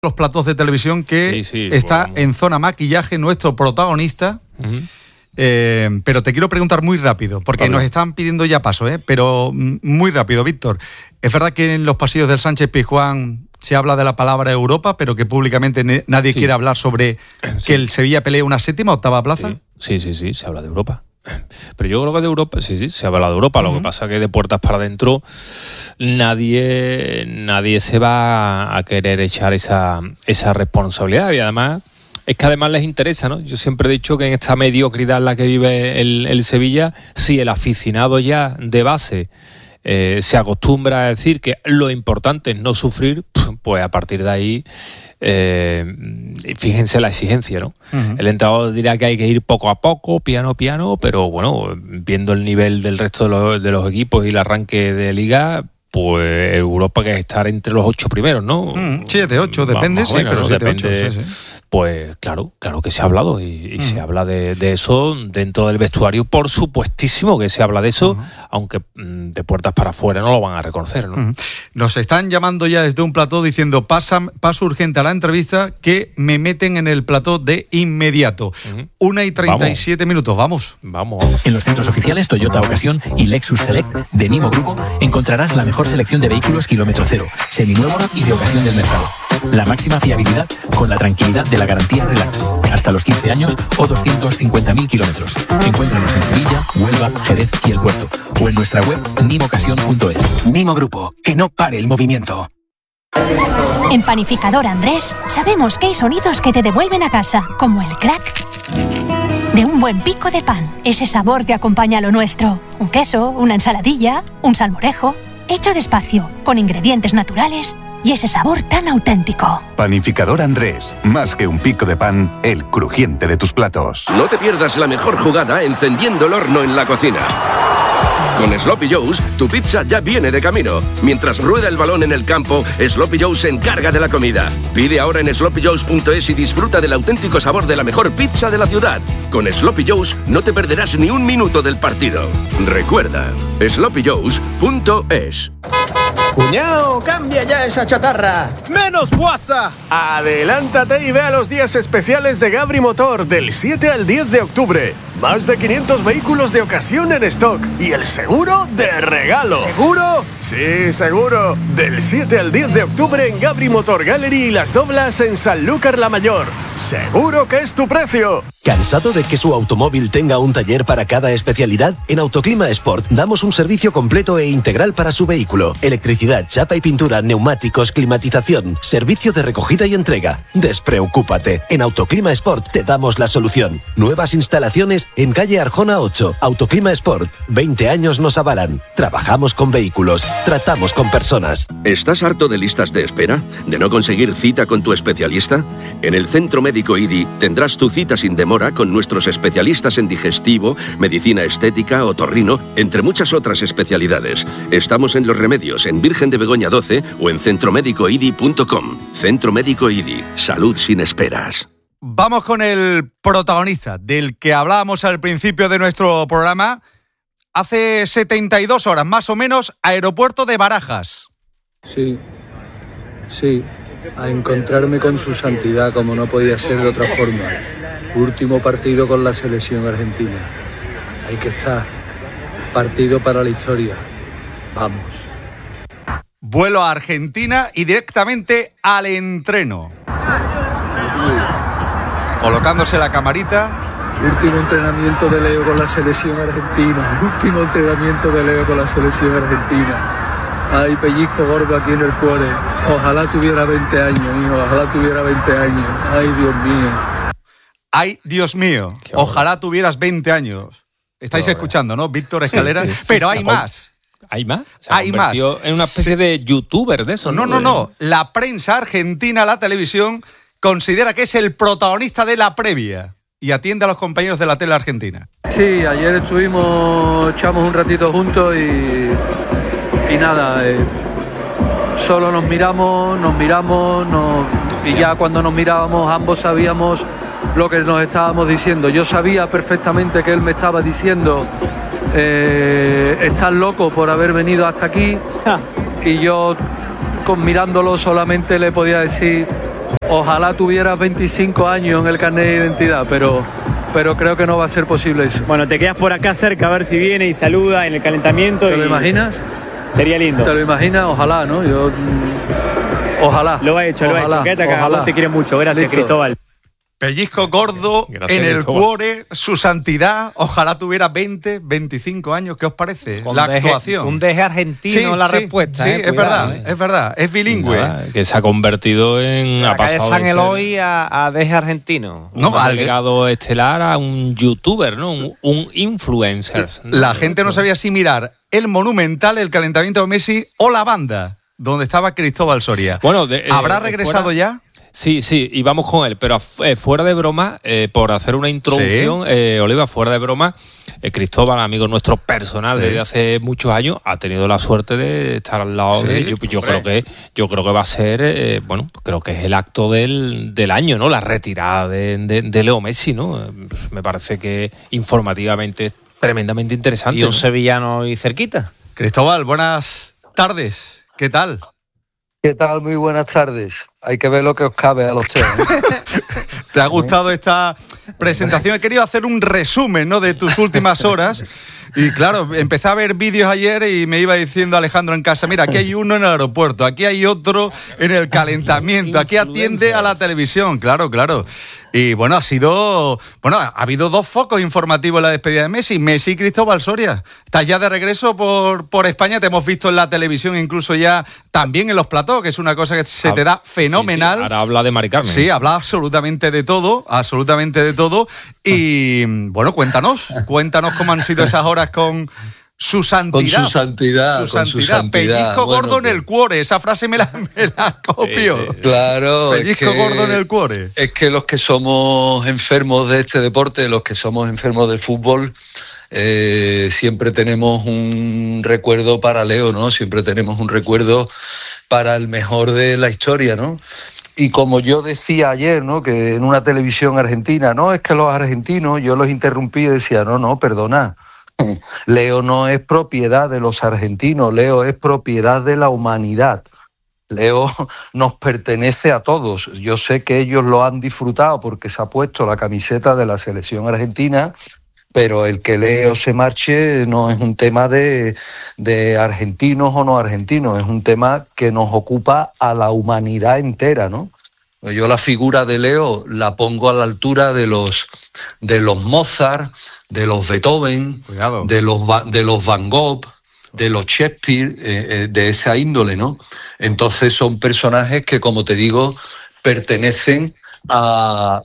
los platos de televisión que está en zona maquillaje nuestro protagonista. Pero te quiero preguntar muy rápido, porque nos están pidiendo ya paso, pero muy rápido, Víctor. ¿Es verdad que en los pasillos del Sánchez-Pizjuán se habla de la palabra Europa, pero que públicamente nadie quiere hablar sobre que el Sevilla pelee una séptima o octava plaza? Sí, se habla de Europa. Pero yo creo que de Europa, se habla de Europa. Lo que pasa es que de puertas para adentro nadie se va a querer echar esa responsabilidad. Y además, es que además les interesa, ¿no? Yo siempre he dicho que en esta mediocridad en la que vive el Sevilla, si el aficionado ya de base se acostumbra a decir que lo importante es no sufrir, pues a partir de ahí, fíjense la exigencia, ¿no? El entrenador dirá que hay que ir poco a poco, piano a piano, pero bueno, viendo el nivel del resto de los equipos y el arranque de liga, pues Europa que es estar entre los 8 primeros, ¿no? 7, 8, depende, sí, pero 7, 8, sí. Pues claro que se ha hablado y se habla de eso dentro del vestuario, por supuestísimo que se habla de eso, aunque de puertas para afuera no lo van a reconocer, ¿no? Nos están llamando ya desde un plató diciendo paso urgente a la entrevista, que me meten en el plató de inmediato. 1:37 minutos, vamos. En los centros oficiales Toyota Ocasión y Lexus Select de Nimo Grupo encontrarás la mejor selección de vehículos kilómetro cero, seminuevos y de ocasión del mercado. La máxima fiabilidad con la tranquilidad de la garantía Relax. Hasta los 15 años o 250.000 kilómetros. Encuéntranos en Sevilla, Huelva, Jerez y El Puerto. O en nuestra web nimocasión.es. Nimo Grupo, que no pare el movimiento. En Panificador Andrés sabemos que hay sonidos que te devuelven a casa, como el crack de un buen pico de pan. Ese sabor que acompaña a lo nuestro. Un queso, una ensaladilla, un salmorejo. Hecho despacio, con ingredientes naturales y ese sabor tan auténtico. Panificador Andrés, más que un pico de pan, el crujiente de tus platos. No te pierdas la mejor jugada encendiendo el horno en la cocina. Con Sloppy Joe's, tu pizza ya viene de camino. Mientras rueda el balón en el campo, Sloppy Joe's se encarga de la comida. Pide ahora en sloppyjoes.es y disfruta del auténtico sabor de la mejor pizza de la ciudad. Con Sloppy Joe's no te perderás ni un minuto del partido. Recuerda, sloppyjoes.es. ¡Cuñao, cambia ya esa chatarra! ¡Menos guasa! Adelántate y ve a los días especiales de Gabri Motor del 7 al 10 de octubre. Más de 500 vehículos de ocasión en stock y el seguro de regalo. ¿Seguro? Sí, seguro. Del 7 al 10 de octubre en Gabri Motor Gallery y Las Doblas en Sanlúcar la Mayor. ¡Seguro que es tu precio! ¿Cansado de que su automóvil tenga un taller para cada especialidad? En Autoclima Sport damos un servicio completo e integral para su vehículo. Electricidad, chapa y pintura, neumáticos, climatización, servicio de recogida y entrega. Despreocúpate. En Autoclima Sport te damos la solución. Nuevas instalaciones en calle Arjona 8. Autoclima Sport. 20 años nos avalan. Trabajamos con vehículos. Tratamos con personas. ¿Estás harto de listas de espera? ¿De no conseguir cita con tu especialista? En el Centro Médico IDI tendrás tu cita sin demora con nuestros especialistas en digestivo, medicina estética, otorrino, entre muchas otras especialidades. Estamos en Los Remedios, en Virgen de Begoña 12 o en centromédicoidi.com. Centro Médico IDI. Salud sin esperas. Vamos con el protagonista del que hablábamos al principio de nuestro programa. Hace 72 horas, más o menos, aeropuerto de Barajas. Sí, a encontrarme con su santidad, como no podía ser de otra forma. Último partido con la selección argentina. Hay que estar. Partido para la historia. Vamos. Vuelo a Argentina y directamente al entreno. Colocándose la camarita. Último entrenamiento de Leo con la selección argentina. Último entrenamiento de Leo con la selección argentina. Ay, pellizco gordo aquí en el cuore. Ojalá tuviera 20 años, hijo. Ojalá tuviera 20 años. Ay, Dios mío. Ay, Dios mío. Ojalá tuvieras 20 años. Estáis escuchando, ¿no? Víctor Escalera. Sí. Pero hay más. ¿Hay más? Hay más. En una especie de youtuber de eso, ¿no? No. La prensa argentina, la televisión, considera que es el protagonista de la previa y atiende a los compañeros de la tele argentina. Sí, ayer echamos un ratito juntos y nada, solo nos miramos, y ya cuando nos mirábamos ambos sabíamos lo que nos estábamos diciendo. Yo sabía perfectamente que él me estaba diciendo estás loco por haber venido hasta aquí, y yo mirándolo solamente le podía decir Ojalá tuvieras 25 años en el carnet de identidad, pero creo que no va a ser posible eso. Bueno, te quedas por acá cerca a ver si viene y saluda en el calentamiento. ¿Te lo imaginas? Sería lindo. ¿Te lo imaginas? Ojalá, ¿no? Ojalá. Lo ha hecho, Quédate acá, vos te quiere mucho. Gracias, listo. Cristóbal. Pellizco gordo. Gracias, en el cuore, su santidad. Ojalá tuviera 20, 25 años. ¿Qué os parece? Con la actuación. Un deje argentino la respuesta. Sí, es verdad. Es bilingüe. Nada, que se ha convertido en... Ha pasado de San Eloy a deje argentino. No, ha llegado estelar a un youtuber, ¿no? Un influencer. La gente no sabía si mirar el Monumental, el calentamiento de Messi o la banda, donde estaba Cristóbal Soria. Bueno, ¿habrá regresado ya? Sí, y vamos con él, pero fuera de broma, por hacer una introducción, Oliva, fuera de broma, Cristóbal, amigo nuestro personal desde hace muchos años, ha tenido la suerte de estar al lado de yo creo que va a ser, creo que es el acto del año, ¿no? La retirada de Leo Messi, ¿no? Me parece que informativamente es tremendamente interesante. Y un sevillano y cerquita. Cristóbal, buenas tardes, ¿qué tal? ¿Qué tal? Muy buenas tardes. Hay que ver lo que os cabe a los tres, ¿no? ¿Te ha gustado esta presentación? He querido hacer un resumen, ¿no?, de tus últimas horas. Y claro, empecé a ver vídeos ayer y me iba diciendo Alejandro en casa, mira, aquí hay uno en el aeropuerto, aquí hay otro en el calentamiento, aquí atiende a la televisión, claro. Y bueno, ha habido 2 focos informativos en la despedida de Messi y Cristóbal Soria. Estás ya de regreso por España, te hemos visto en la televisión, incluso ya también en los platós, que es una cosa que se te da fenomenal. Sí, ahora habla de Mari Carmen. Sí, habla absolutamente de todo. Y bueno, cuéntanos cómo han sido esas horas con su santidad. Con su santidad. Pellizco gordo en el cuore. Esa frase me la copio. Claro. Pellizco gordo en el cuore. Es que los que somos enfermos de este deporte, los que somos enfermos del fútbol, siempre tenemos un recuerdo para Leo, ¿no? Siempre tenemos un recuerdo para el mejor de la historia, ¿no? Y como yo decía ayer, ¿no?, que en una televisión argentina, no, es que los argentinos, yo los interrumpí y decía, no, perdona, Leo no es propiedad de los argentinos, Leo es propiedad de la humanidad. Leo nos pertenece a todos. Yo sé que ellos lo han disfrutado porque se ha puesto la camiseta de la selección argentina, pero el que Leo se marche no es un tema de argentinos o no argentinos, es un tema que nos ocupa a la humanidad entera, ¿no? Yo la figura de Leo la pongo a la altura de los Mozart, de los Beethoven, de los Van Gogh, de los Shakespeare, de esa índole, ¿no? Entonces son personajes que, como te digo, pertenecen a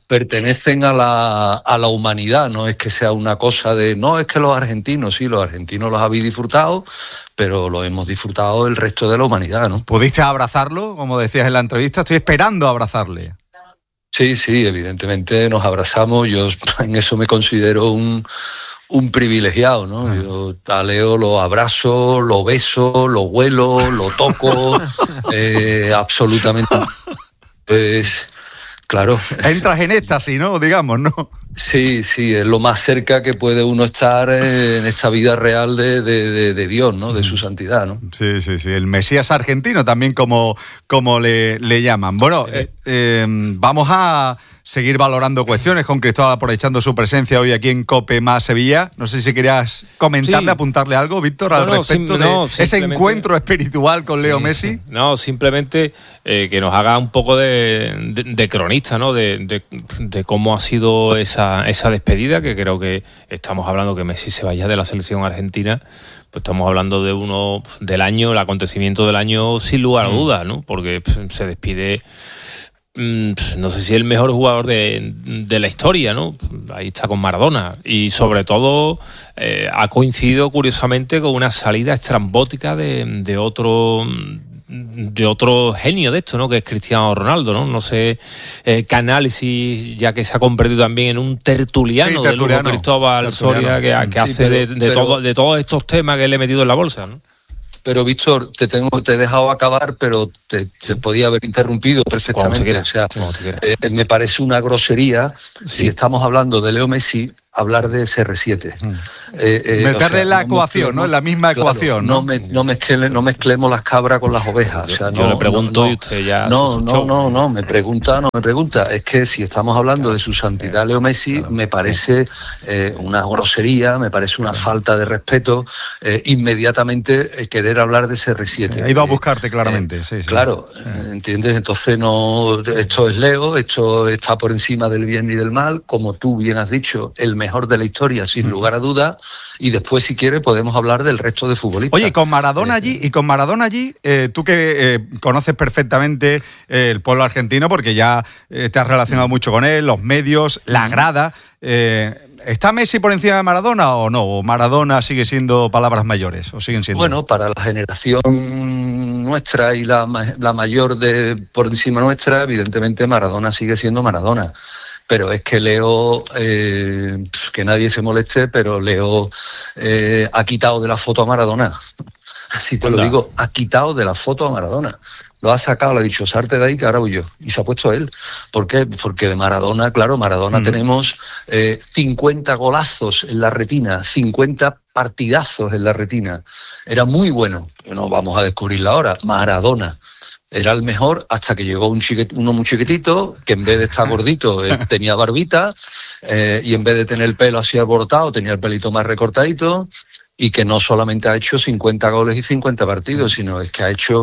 la humanidad. No es que sea una cosa de, no, es que los argentinos los habéis disfrutado, pero lo hemos disfrutado el resto de la humanidad, ¿no? ¿Pudiste abrazarlo, como decías en la entrevista? Estoy esperando abrazarle. Sí, evidentemente nos abrazamos. Yo en eso me considero un privilegiado, ¿no? Yo a Leo lo abrazo, lo beso, lo huelo, lo toco, absolutamente. Pues claro. Entras en éxtasis, ¿no? Digamos, ¿no? Sí, es lo más cerca que puede uno estar en esta vida real de Dios, ¿no? De su santidad, ¿no? Sí, el Mesías argentino también como le llaman. Bueno, vamos a seguir valorando cuestiones con Cristóbal, aprovechando su presencia hoy aquí en COPE más Sevilla. No sé si querías comentarle, apuntarle algo, Víctor, al respecto de ese encuentro espiritual con Leo Messi. No, simplemente que nos haga un poco de cronista, ¿no? De cómo ha sido esa despedida, que creo que estamos hablando que Messi se vaya de la selección argentina, pues estamos hablando de del año, el acontecimiento del año sin lugar a dudas, ¿no? Porque se despide, no sé si el mejor jugador de la historia, ¿no? Ahí está con Maradona. Y sobre todo ha coincidido curiosamente con una salida estrambótica de otro genio de esto, ¿no? Que es Cristiano Ronaldo, ¿no? No sé qué análisis, ya que se ha convertido también en un tertuliano del lujo Cristóbal Soria, que hace de todos estos temas que le he metido en la bolsa, ¿no? Pero, Víctor, te he dejado acabar, pero te podía haber interrumpido perfectamente. O sea, me parece una grosería. Si estamos hablando de Leo Messi, hablar de SR7. Meterle la ecuación, ¿no? En la misma ecuación. No mezclemos las cabras con las ovejas. O sea, yo le pregunto y usted ya... No, me pregunta. Es que si estamos hablando de su santidad Leo Messi, me parece una grosería, me parece una falta de respeto, inmediatamente querer hablar de SR7. Ha ido a buscarte claramente, sí. Claro, ¿entiendes? Entonces esto es Leo, esto está por encima del bien y del mal, como tú bien has dicho, el mejor de la historia, sin lugar a dudas, y después, si quiere, podemos hablar del resto de futbolistas. Oye, y con Maradona allí, tú que conoces perfectamente el pueblo argentino, porque ya te has relacionado mucho con él, los medios, la grada, ¿está Messi por encima de Maradona o no? ¿O Maradona sigue siendo palabras mayores? ¿O siguen siendo? Bueno, para la generación nuestra y la mayor por encima nuestra, evidentemente Maradona sigue siendo Maradona. Pero es que Leo, que nadie se moleste, pero Leo ha quitado de la foto a Maradona. Así te lo digo, ha quitado de la foto a Maradona. Lo ha sacado, le ha dicho, salte de ahí que ahora voy yo. Y se ha puesto él. ¿Por qué? Porque de Maradona, tenemos 50 golazos en la retina, 50 partidazos en la retina. Era muy bueno. No vamos a descubrirlo ahora. Maradona. Era el mejor hasta que llegó uno muy chiquitito, que en vez de estar gordito tenía barbita, y en vez de tener el pelo así alborotado tenía el pelito más recortadito, y que no solamente ha hecho 50 goles y 50 partidos, sino es que ha hecho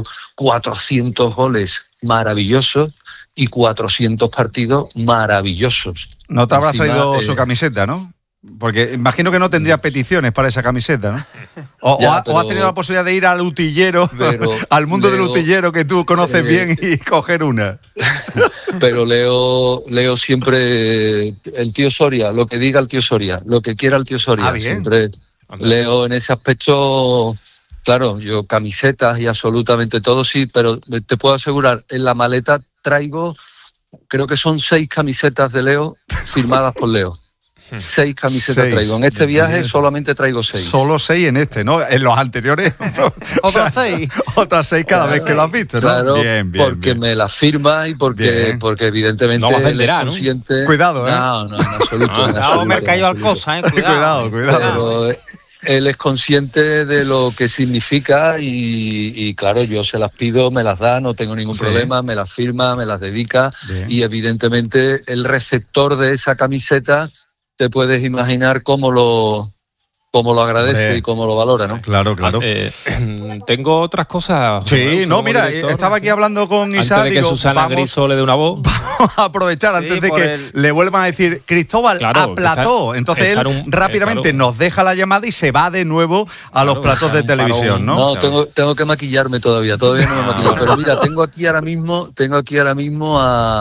400 goles maravillosos y 400 partidos maravillosos. No te habrás traído su camiseta, ¿no? Porque imagino que no tendría peticiones para esa camiseta, ¿no? O has tenido la posibilidad de ir al utillero, al mundo del utillero que tú conoces bien, y coger una. Pero Leo siempre, el tío Soria, lo que diga el tío Soria, lo que quiera el tío Soria, siempre. Leo en ese aspecto, claro, yo camisetas y absolutamente todo sí, pero te puedo asegurar, en la maleta traigo, creo que son 6 camisetas de Leo firmadas por Leo. 6 camisetas traigo. En este viaje solamente traigo 6. Solo 6 en este, ¿no? En los anteriores. Otras 6. Otras 6 cada vez que lo has visto, ¿no? Claro, bien, porque me las firma y porque evidentemente no él es consciente. ¿no? Cuidado, ¿eh? No, en absoluto. No, Mercallo Alcosa, Cuidado. Pero él es consciente de lo que significa y claro, yo se las pido, me las da, no tengo ningún problema, me las firma, me las dedica. Bien. Y evidentemente el receptor de esa camiseta, te puedes imaginar cómo lo agradece y cómo lo valora, ¿no? Claro. Tengo otras cosas. Sí, no, mira, estaba aquí hablando con Isa. Antes de que Susana Griso le dé una voz. Vamos a aprovechar antes de que le vuelvan a decir Cristóbal a plató. Entonces él rápidamente nos deja la llamada y se va de nuevo a los platos de televisión, ¿no? No, tengo que maquillarme todavía no me maquillo. Pero mira, tengo aquí ahora mismo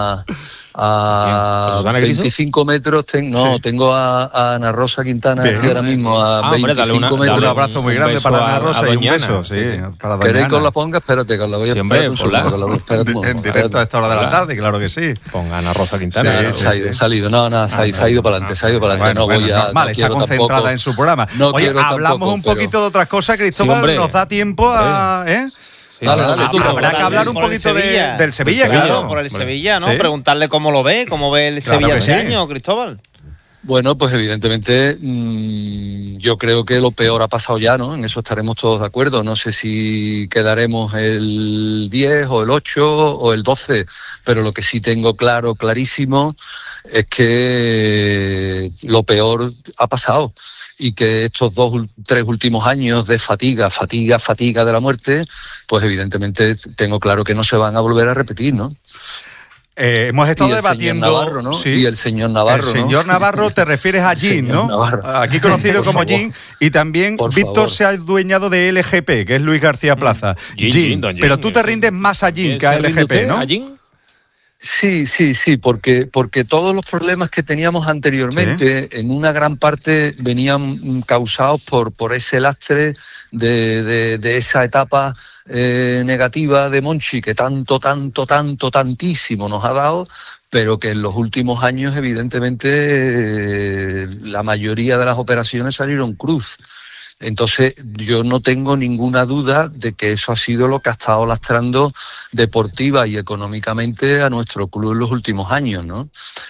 a 25 metros tengo a Ana Rosa Quintana aquí ahora mismo a 25 metros. Un abrazo muy grande para Ana Rosa y un beso. Para ¿Queréis que os la ponga? Espérate, que os la voy a esperar. En directo a esta hora de la tarde, claro que sí. Ponga Ana Rosa Quintana. Se ha ido para adelante. No voy a... Normal, está concentrada en su programa. Oye, hablamos un poquito de otras cosas, Cristóbal, nos da tiempo a... Habrá que hablar un poquito del Sevilla, claro. Por el Sevilla, ¿no? Sí. Preguntarle cómo lo ve, cómo ve el Sevilla este año, Cristóbal. Bueno, pues evidentemente yo creo que lo peor ha pasado ya, ¿no? En eso estaremos todos de acuerdo. No sé si quedaremos el 10 o el 8 o el 12, pero lo que sí tengo clarísimo es que lo peor ha pasado. Y que estos 3 últimos años de fatiga de la muerte, pues evidentemente tengo claro que no se van a volver a repetir, ¿no? Hemos estado debatiendo... Navarro, ¿no? Sí, y el señor Navarro, El señor Navarro, te refieres a Jin, ¿no? Navarro. Aquí conocido como Jin. Y también Víctor se ha adueñado de LGP, que es Luis García Plaza. Jin. Pero tú te rindes más a Jin que a LGP, ¿no? ¿A Jin? Sí, porque todos los problemas que teníamos anteriormente en una gran parte venían causados por ese lastre de esa etapa negativa de Monchi que tantísimo nos ha dado, pero que en los últimos años evidentemente la mayoría de las operaciones salieron cruz. Entonces yo no tengo ninguna duda de que eso ha sido lo que ha estado lastrando deportiva y económicamente a nuestro club en los últimos años, ¿no?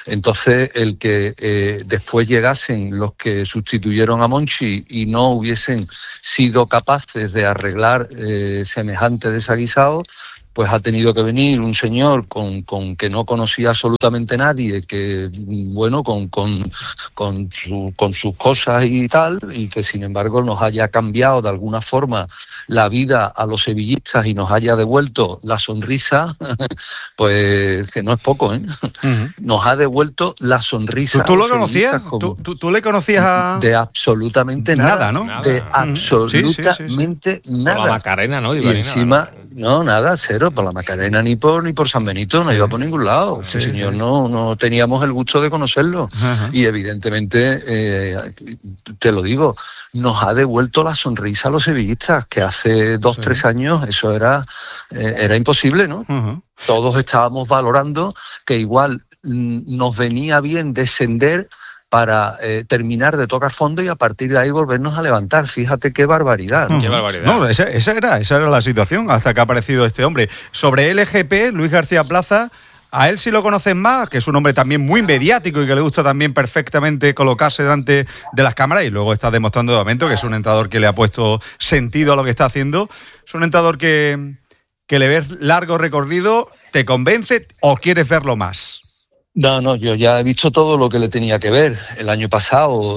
Entonces, el que después llegasen los que sustituyeron a Monchi y no hubiesen sido capaces de arreglar semejante desaguisado, pues ha tenido que venir un señor con que no conocía absolutamente nadie, que bueno, con sus cosas y tal, y que sin embargo nos haya cambiado de alguna forma la vida a los sevillistas y nos haya devuelto la sonrisa, pues que no es poco, ¿eh? Uh-huh. Nos ha devuelto la sonrisa. ¿Tú lo conocías? ¿Tú le conocías a...? De absolutamente nada, ¿no? De absolutamente nada. Por la Macarena, ¿no? Y encima, no, nada, cero. Por la Macarena ni por San Benito, no iba por ningún lado. Ese señor no teníamos el gusto de conocerlo. Uh-huh. Y evidentemente, te lo digo, nos ha devuelto la sonrisa a los sevillistas, que hace 2-3 años eso era imposible, ¿no? Uh-huh. Todos estábamos valorando que igual nos venía bien descender para terminar de tocar fondo y a partir de ahí volvernos a levantar. Fíjate qué barbaridad. ¿No? Qué barbaridad. No, esa era la situación hasta que ha aparecido este hombre. Sobre LGP, Luis García Plaza, a él sí lo conocen más, que es un hombre también muy mediático y que le gusta también perfectamente colocarse delante de las cámaras, y luego está demostrando de momento que es un entrenador que le ha puesto sentido a lo que está haciendo. Es un entrenador que le ves largo recorrido, ¿te convence o quieres verlo más? No, yo ya he visto todo lo que le tenía que ver. El año pasado,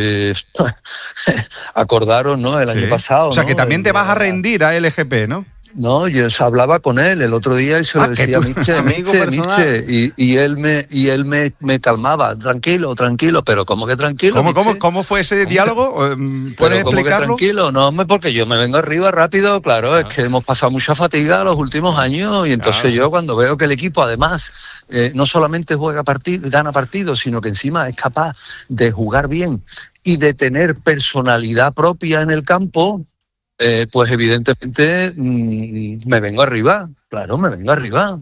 acordaros, ¿no? El año pasado. O sea, que también te vas a rendir a LGP, ¿no? No, yo hablaba con él el otro día y se lo decía, Miche, y él me calmaba, tranquilo, pero ¿cómo que tranquilo? ¿Cómo fue ese diálogo? ¿Puedes explicarlo? Que tranquilo, no, porque yo me vengo arriba rápido, claro, es que hemos pasado mucha fatiga los últimos años y entonces yo cuando veo que el equipo además no solamente gana partidos, sino que encima es capaz de jugar bien y de tener personalidad propia en el campo, pues evidentemente me vengo arriba, claro, me vengo arriba.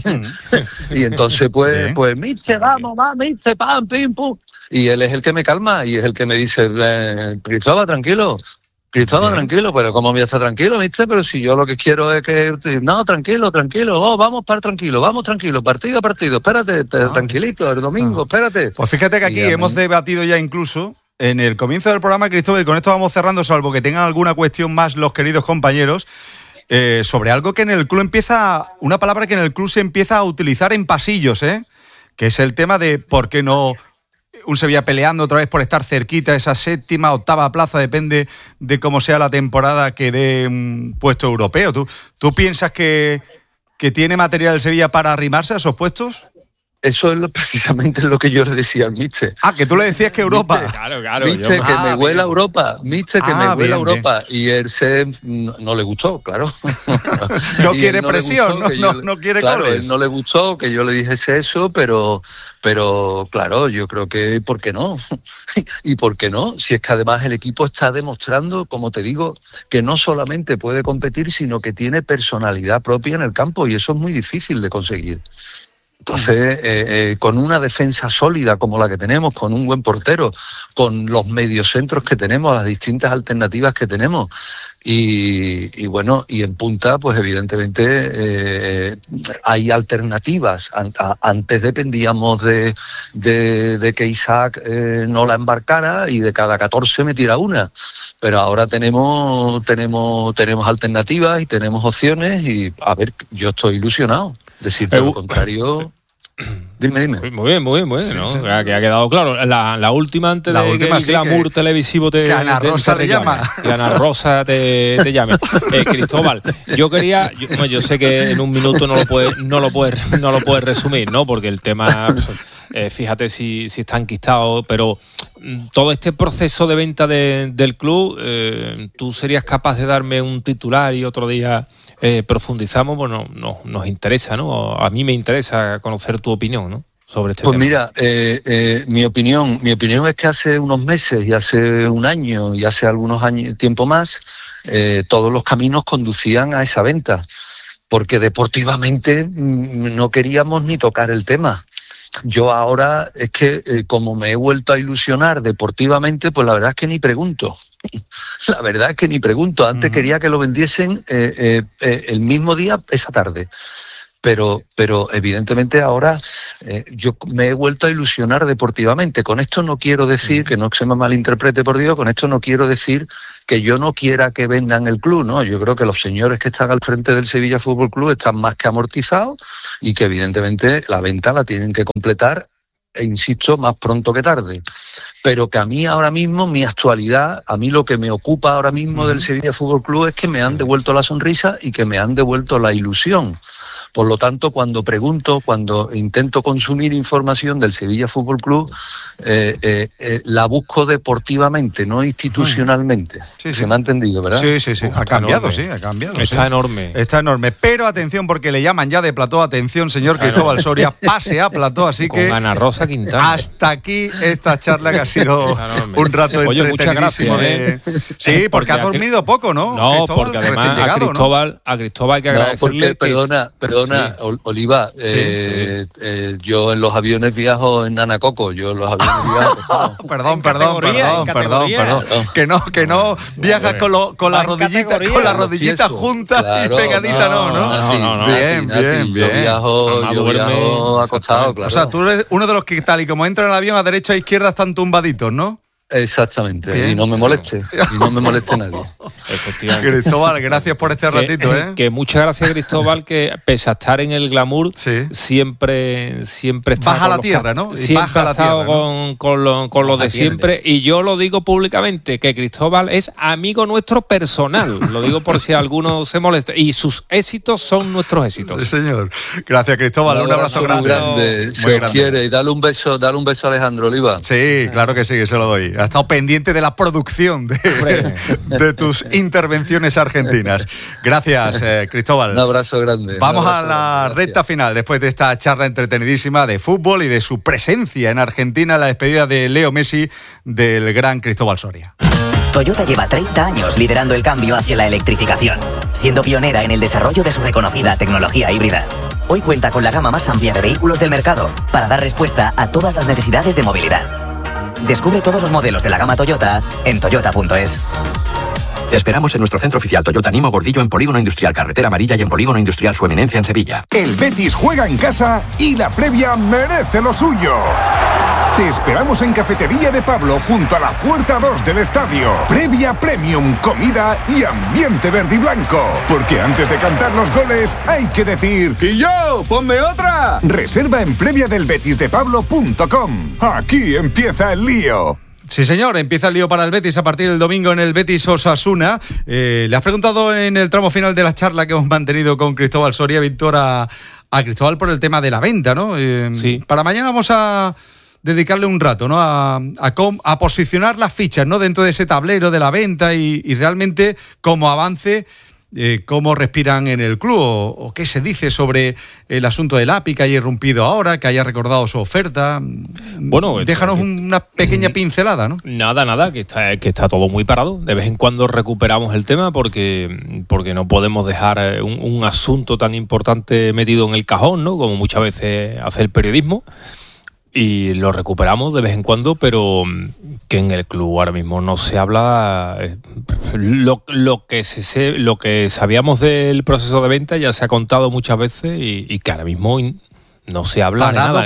Y entonces pues Miche, vamos, Miche, pam, pim, pum. Y él es el que me calma y es el que me dice, Cristóbal, tranquilo, pero ¿cómo voy a estar tranquilo, Miche? Pero si yo lo que quiero es que... No, tranquilo, vamos tranquilo, partido a partido, espérate, tranquilito, el domingo, espérate. Pues fíjate que aquí hemos debatido ya incluso... En el comienzo del programa, Cristóbal, y con esto vamos cerrando, salvo que tengan alguna cuestión más los queridos compañeros, sobre algo que en el club una palabra que en el club se empieza a utilizar en pasillos, que es el tema de por qué no un Sevilla peleando otra vez por estar cerquita, esa 7ª, 8ª plaza, depende de cómo sea la temporada, que dé un puesto europeo. ¿Tú piensas que tiene material el Sevilla para arrimarse a esos puestos? Eso es precisamente lo que yo le decía al Miche. Ah, que tú le decías que Europa. Claro. Miche, que me huela Europa. Miche, que me huela Europa. Y él no le gustó, claro. No quiere presión, no quiere claro, goles. Él no le gustó que yo le dijese eso, pero claro, yo creo que ¿por qué no? ¿Y por qué no? Si es que además el equipo está demostrando, como te digo, que no solamente puede competir, sino que tiene personalidad propia en el campo y eso es muy difícil de conseguir. Entonces, con una defensa sólida como la que tenemos, con un buen portero, con los mediocentros que tenemos, las distintas alternativas que tenemos, y bueno, y en punta, pues evidentemente hay alternativas. Antes dependíamos de que Isaac no la embarcara y de cada 14 me tira una. Pero ahora tenemos alternativas y tenemos opciones y, a ver, yo estoy ilusionado. Decirte lo contrario... Dime. Muy bien, ¿no? Sí. Que ha quedado claro. La última antes de que el glamour televisivo te Ana Rosa te llama. Que Ana Rosa te llame. Cristóbal, yo sé que en un minuto no lo puedes resumir, ¿no? Porque el tema... fíjate si está enquistado, pero todo este proceso de venta del club, ¿tú serías capaz de darme un titular y otro día profundizamos? Bueno, nos interesa, ¿no? A mí me interesa conocer tu opinión, ¿no? Sobre este tema. Pues mira, mi opinión es que hace unos meses y hace un año y hace algunos años, tiempo más, todos los caminos conducían a esa venta, porque deportivamente no queríamos ni tocar el tema. Yo ahora es que como me he vuelto a ilusionar deportivamente, pues la verdad es que ni pregunto. Antes quería que lo vendiesen el mismo día, esa tarde. pero evidentemente ahora yo me he vuelto a ilusionar deportivamente. Con esto no quiero decir, que no se me malinterprete por Dios, con esto no quiero decir que yo no quiera que vendan el club, ¿no? Yo creo que los señores que están al frente del Sevilla Fútbol Club están más que amortizados y que evidentemente la venta la tienen que completar, e insisto, más pronto que tarde. Pero que a mí ahora mismo, mi actualidad, a mí lo que me ocupa ahora mismo del Sevilla Fútbol Club es que me han devuelto la sonrisa y que me han devuelto la ilusión. Por lo tanto, cuando intento consumir información del Sevilla Fútbol Club, la busco deportivamente, no institucionalmente. Sí, ¿Se me ha entendido, verdad? Sí. Ha cambiado. Está enorme. Está enorme. Pero atención, porque le llaman ya de plató. Atención, señor Cristóbal Soria, pase a plató. Así con que Ana Rosa Quintana. Hasta aquí esta charla que ha sido un rato entretenidísimo. Sí, porque ha dormido poco, ¿no? No, Cristóbal, porque además a Cristóbal hay que agradecerle. Perdona, Oliva, yo en los aviones viajo en Anacoco, Perdón. Que no viajas con las rodillitas juntas, claro, y pegaditas, ¿no? Bien. Yo viajo acostado, claro. O sea, tú eres uno de los que tal y como entra en el avión a derecha e izquierda están tumbaditos, ¿no? Exactamente, bien. Y no me moleste nadie. Efectivamente. Cristóbal, gracias por este ratito, Que muchas gracias, Cristóbal, que pese a estar en el glamour, siempre está baja la tierra, ¿no? Siempre ha estado con lo de siempre. Y yo lo digo públicamente, que Cristóbal es amigo nuestro personal. Lo digo por si alguno se molesta. Y sus éxitos son nuestros éxitos. Sí, señor. Gracias, Cristóbal. Un abrazo grande. Se os quiere. Y dale un beso a Alejandro Oliva. Sí, claro que sí, que se lo doy. Ha estado pendiente de la producción de tus intervenciones argentinas. Gracias, Cristóbal. Un abrazo grande. Vamos a la recta final, después de esta charla entretenidísima de fútbol y de su presencia en Argentina, la despedida de Leo Messi del gran Cristóbal Soria. Toyota lleva 30 años liderando el cambio hacia la electrificación, siendo pionera en el desarrollo de su reconocida tecnología híbrida. Hoy cuenta con la gama más amplia de vehículos del mercado para dar respuesta a todas las necesidades de movilidad. Descubre todos los modelos de la gama Toyota en toyota.es. Te esperamos en nuestro centro oficial Toyota Nimo Gordillo en Polígono Industrial Carretera Amarilla y en Polígono Industrial Su Eminencia en Sevilla. El Betis juega en casa y la previa merece lo suyo. Te esperamos en Cafetería de Pablo junto a la puerta 2 del estadio. Previa premium, comida y ambiente verde y blanco. Porque antes de cantar los goles hay que decir ¡Y yo! ¡Ponme otra! Reserva en previadelbetisdepablo.com. Aquí empieza el lío. Sí, señor, empieza el lío para el Betis a partir del domingo en el Betis Osasuna. Le has preguntado en el tramo final de la charla que hemos mantenido con Cristóbal Soria, Víctor, a Cristóbal por el tema de la venta, ¿no? Sí. Para mañana vamos a dedicarle un rato, ¿no? A posicionar las fichas, ¿no? Dentro de ese tablero de la venta y realmente cómo avance, cómo respiran en el club o qué se dice sobre el asunto del API que haya irrumpido ahora, que haya recordado su oferta. Bueno, déjanos una pequeña pincelada, ¿no? Nada, que está todo muy parado. De vez en cuando recuperamos el tema porque no podemos dejar un asunto tan importante metido en el cajón, ¿no? Como muchas veces hace el periodismo. Y lo recuperamos de vez en cuando, pero que en el club ahora mismo no se habla. Lo que sabíamos del proceso de venta ya se ha contado muchas veces y que ahora mismo no se habla de nada.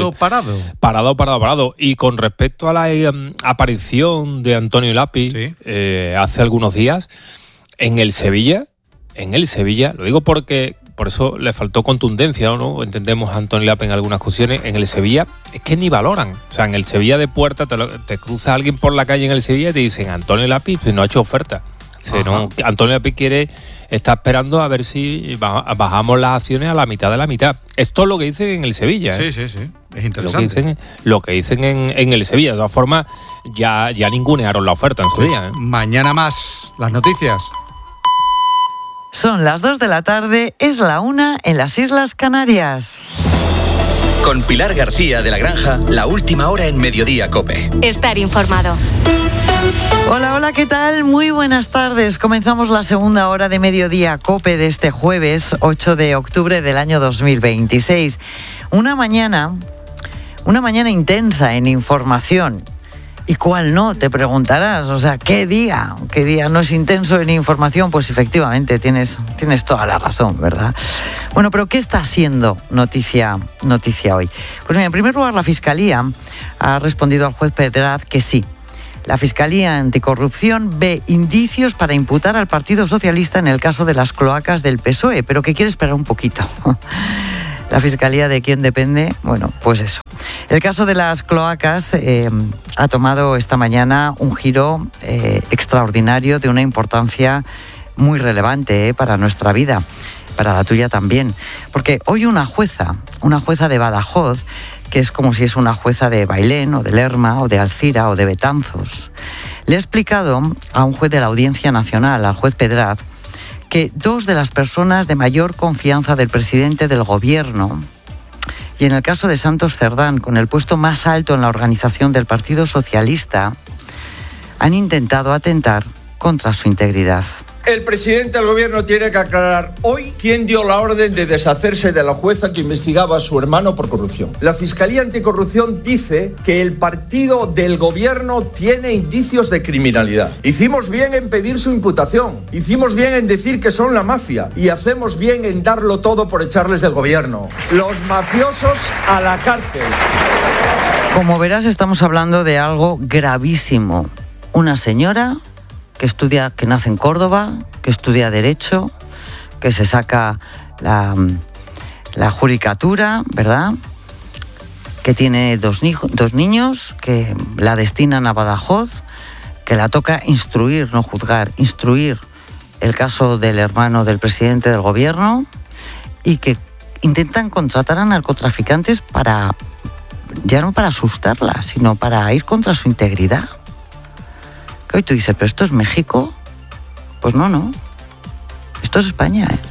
Parado. Y con respecto a la aparición de Antonio Lapi, ¿sí? Hace algunos días en el Sevilla, lo digo porque por eso le faltó contundencia, ¿no? Entendemos a Antonio Lapi en algunas cuestiones. En el Sevilla es que ni valoran. O sea, en el Sevilla de puerta te cruza alguien por la calle en el Sevilla y te dicen Antonio Lapi no ha hecho oferta. O sea, no, Antonio Lapi está esperando a ver si bajamos las acciones a la mitad de la mitad. Esto es lo que dicen en el Sevilla. Sí. Es interesante. Lo que dicen en el Sevilla. De todas formas, ya ningunearon la oferta en su día. Mañana más las noticias. Son las 2 de la tarde, es la 1 en las Islas Canarias. Con Pilar García de la Granja, la última hora en Mediodía COPE. Estar informado. Hola, ¿qué tal? Muy buenas tardes. Comenzamos la segunda hora de Mediodía COPE de este jueves 8 de octubre del año 2026. Una mañana intensa en información. ¿Y cuál no? Te preguntarás. O sea, ¿qué día? ¿Qué día no es intenso en información? Pues efectivamente, tienes toda la razón, ¿verdad? Bueno, pero ¿qué está siendo noticia hoy? Pues mira, en primer lugar, la Fiscalía ha respondido al juez Pedraz que sí. La Fiscalía Anticorrupción ve indicios para imputar al Partido Socialista en el caso de las cloacas del PSOE, pero que quiere esperar un poquito. ¿La Fiscalía de quién depende? Bueno, pues eso. El caso de las cloacas ha tomado esta mañana un giro extraordinario de una importancia muy relevante para nuestra vida, para la tuya también. Porque hoy una jueza de Badajoz, que es como si es una jueza de Bailén o de Lerma o de Alcira o de Betanzos, le ha explicado a un juez de la Audiencia Nacional, al juez Pedraz, que dos de las personas de mayor confianza del presidente del gobierno, y en el caso de Santos Cerdán, con el puesto más alto en la organización del Partido Socialista, han intentado atentar contra su integridad. El presidente del gobierno tiene que aclarar hoy quién dio la orden de deshacerse de la jueza que investigaba a su hermano por corrupción. La Fiscalía Anticorrupción dice que el partido del gobierno tiene indicios de criminalidad. Hicimos bien en pedir su imputación, hicimos bien en decir que son la mafia y hacemos bien en darlo todo por echarles del gobierno. Los mafiosos a la cárcel. Como verás, estamos hablando de algo gravísimo. Una señora que nace en Córdoba, que estudia Derecho, que se saca la judicatura, ¿verdad? Que tiene dos niños, que la destinan a Badajoz, que la toca instruir, no juzgar, instruir el caso del hermano del presidente del gobierno, y que intentan contratar a narcotraficantes ya no para asustarla, sino para ir contra su integridad. Hoy tú dices, ¿pero esto es México? Pues no. Esto es España, ¿eh?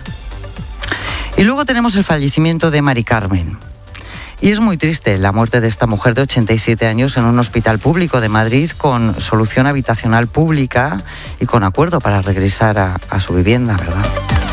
Y luego tenemos el fallecimiento de Mari Carmen. Y es muy triste la muerte de esta mujer de 87 años en un hospital público de Madrid con solución habitacional pública y con acuerdo para regresar a su vivienda, ¿verdad?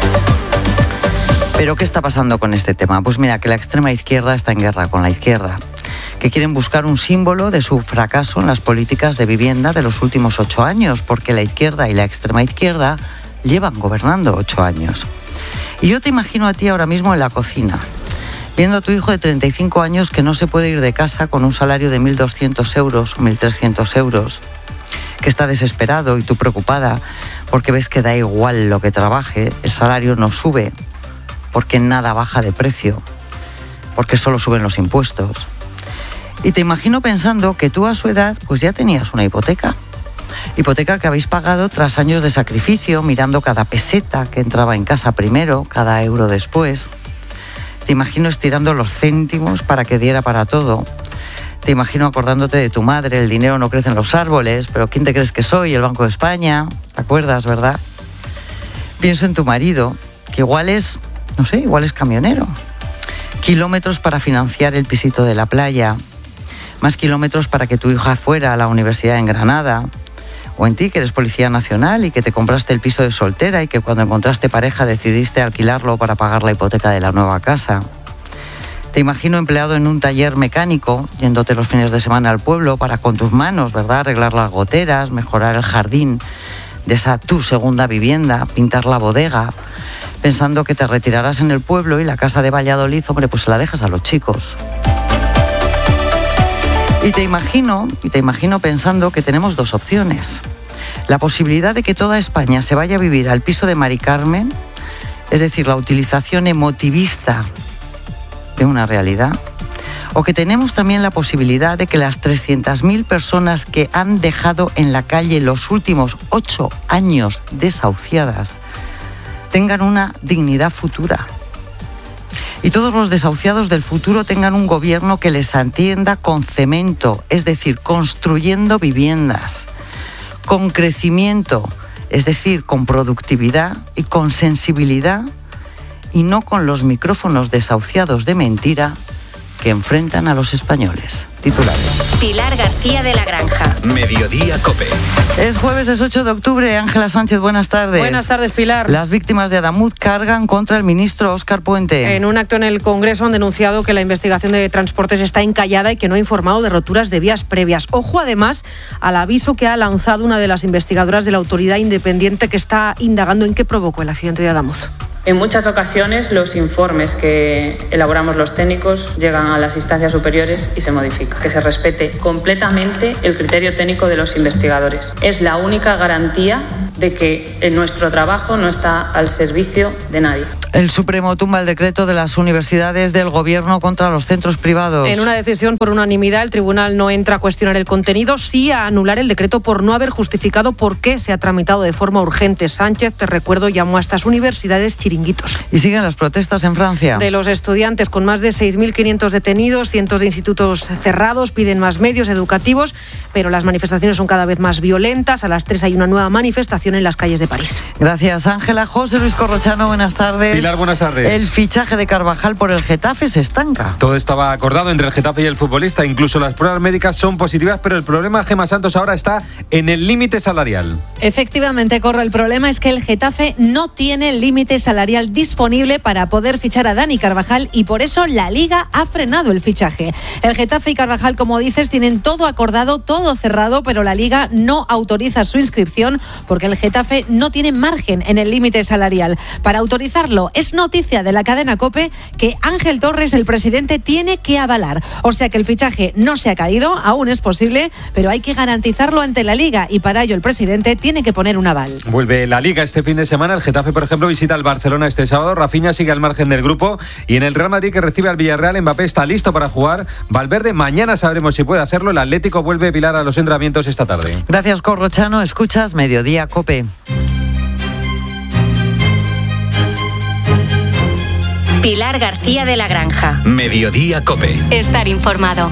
¿Pero qué está pasando con este tema? Pues mira, que la extrema izquierda está en guerra con la izquierda, que quieren buscar un símbolo de su fracaso en las políticas de vivienda de los últimos 8 años, porque la izquierda y la extrema izquierda llevan gobernando 8 años. Y yo te imagino a ti ahora mismo en la cocina, viendo a tu hijo de 35 años que no se puede ir de casa con un salario de 1.200 euros o 1.300 euros, que está desesperado y tú preocupada porque ves que da igual lo que trabaje, el salario no sube, porque nada baja de precio, porque solo suben los impuestos. Y te imagino pensando que tú a su edad pues ya tenías una hipoteca que habéis pagado tras años de sacrificio, mirando cada peseta que entraba en casa primero, cada euro después. Te imagino estirando los céntimos para que diera para todo. Te imagino acordándote de tu madre, el dinero no crece en los árboles, pero ¿quién te crees que soy? El Banco de España, ¿te acuerdas, verdad? Pienso en tu marido, que igual es camionero. Kilómetros para financiar el pisito de la playa, más kilómetros para que tu hija fuera a la universidad en Granada, o en ti, que eres policía nacional y que te compraste el piso de soltera y que cuando encontraste pareja decidiste alquilarlo para pagar la hipoteca de la nueva casa. Te imagino empleado en un taller mecánico, yéndote los fines de semana al pueblo para con tus manos, ¿verdad?, arreglar las goteras, mejorar el jardín de esa tu segunda vivienda, pintar la bodega, pensando que te retirarás en el pueblo y la casa de Valladolid, hombre, pues se la dejas a los chicos. Y te imagino pensando que tenemos dos opciones. La posibilidad de que toda España se vaya a vivir al piso de Mari Carmen, es decir, la utilización emotivista de una realidad, o que tenemos también la posibilidad de que las 300.000 personas que han dejado en la calle los últimos 8 años desahuciadas tengan una dignidad futura. Y todos los desahuciados del futuro tengan un gobierno que les atienda con cemento, es decir, construyendo viviendas, con crecimiento, es decir, con productividad y con sensibilidad, y no con los micrófonos desahuciados de mentira que enfrentan a los españoles. Titulares. Pilar García de la Granja. Mediodía COPE. Es jueves, es 8 de octubre. Ángela Sánchez, buenas tardes. Buenas tardes, Pilar. Las víctimas de Adamuz cargan contra el ministro Óscar Puente. En un acto en el Congreso han denunciado que la investigación de Transportes está encallada y que no ha informado de roturas de vías previas. Ojo, además, al aviso que ha lanzado una de las investigadoras de la autoridad independiente que está indagando en qué provocó el accidente de Adamuz. En muchas ocasiones los informes que elaboramos los técnicos llegan a las instancias superiores y se modifican. Que se respete completamente el criterio técnico de los investigadores. Es la única garantía de que nuestro trabajo no está al servicio de nadie. El Supremo tumba el decreto de las universidades del Gobierno contra los centros privados. En una decisión por unanimidad, el tribunal no entra a cuestionar el contenido, sí a anular el decreto por no haber justificado por qué se ha tramitado de forma urgente. Sánchez, te recuerdo, llamó a estas universidades chiringuitos. Y siguen las protestas en Francia. De los estudiantes, con más de 6.500 detenidos, cientos de institutos cerrados, piden más medios educativos, pero las manifestaciones son cada vez más violentas. A las 3 hay una nueva manifestación en las calles de París. Gracias, Ángela. José Luis Corrochano, buenas tardes. Pilar, buenas tardes. El fichaje de Carvajal por el Getafe se estanca. Todo estaba acordado entre el Getafe y el futbolista. Incluso las pruebas médicas son positivas, pero el problema, Gemma Santos, ahora está en el límite salarial. Efectivamente, Corro, el problema es que el Getafe no tiene límite salarial disponible para poder fichar a Dani Carvajal y por eso la Liga ha frenado el fichaje. El Getafe y Carvajal, como dices, tienen todo acordado, todo cerrado, pero la Liga no autoriza su inscripción porque el Getafe no tiene margen en el límite salarial. Para autorizarlo, es noticia de la cadena COPE que Ángel Torres, el presidente, tiene que avalar. O sea que el fichaje no se ha caído, aún es posible, pero hay que garantizarlo ante la Liga y para ello el presidente tiene que poner un aval. Vuelve la Liga este fin de semana. El Getafe, por ejemplo, visita al Barcelona este sábado. Rafinha sigue al margen del grupo y en el Real Madrid, que recibe al Villarreal, Mbappé está listo para jugar. Valverde, mañana sabremos si puede hacerlo. El Atlético vuelve, Pilar, a los entrenamientos esta tarde. Gracias, Corrochano. Escuchas Mediodía COPE. Pilar García de la Granja. Mediodía COPE. Estar informado.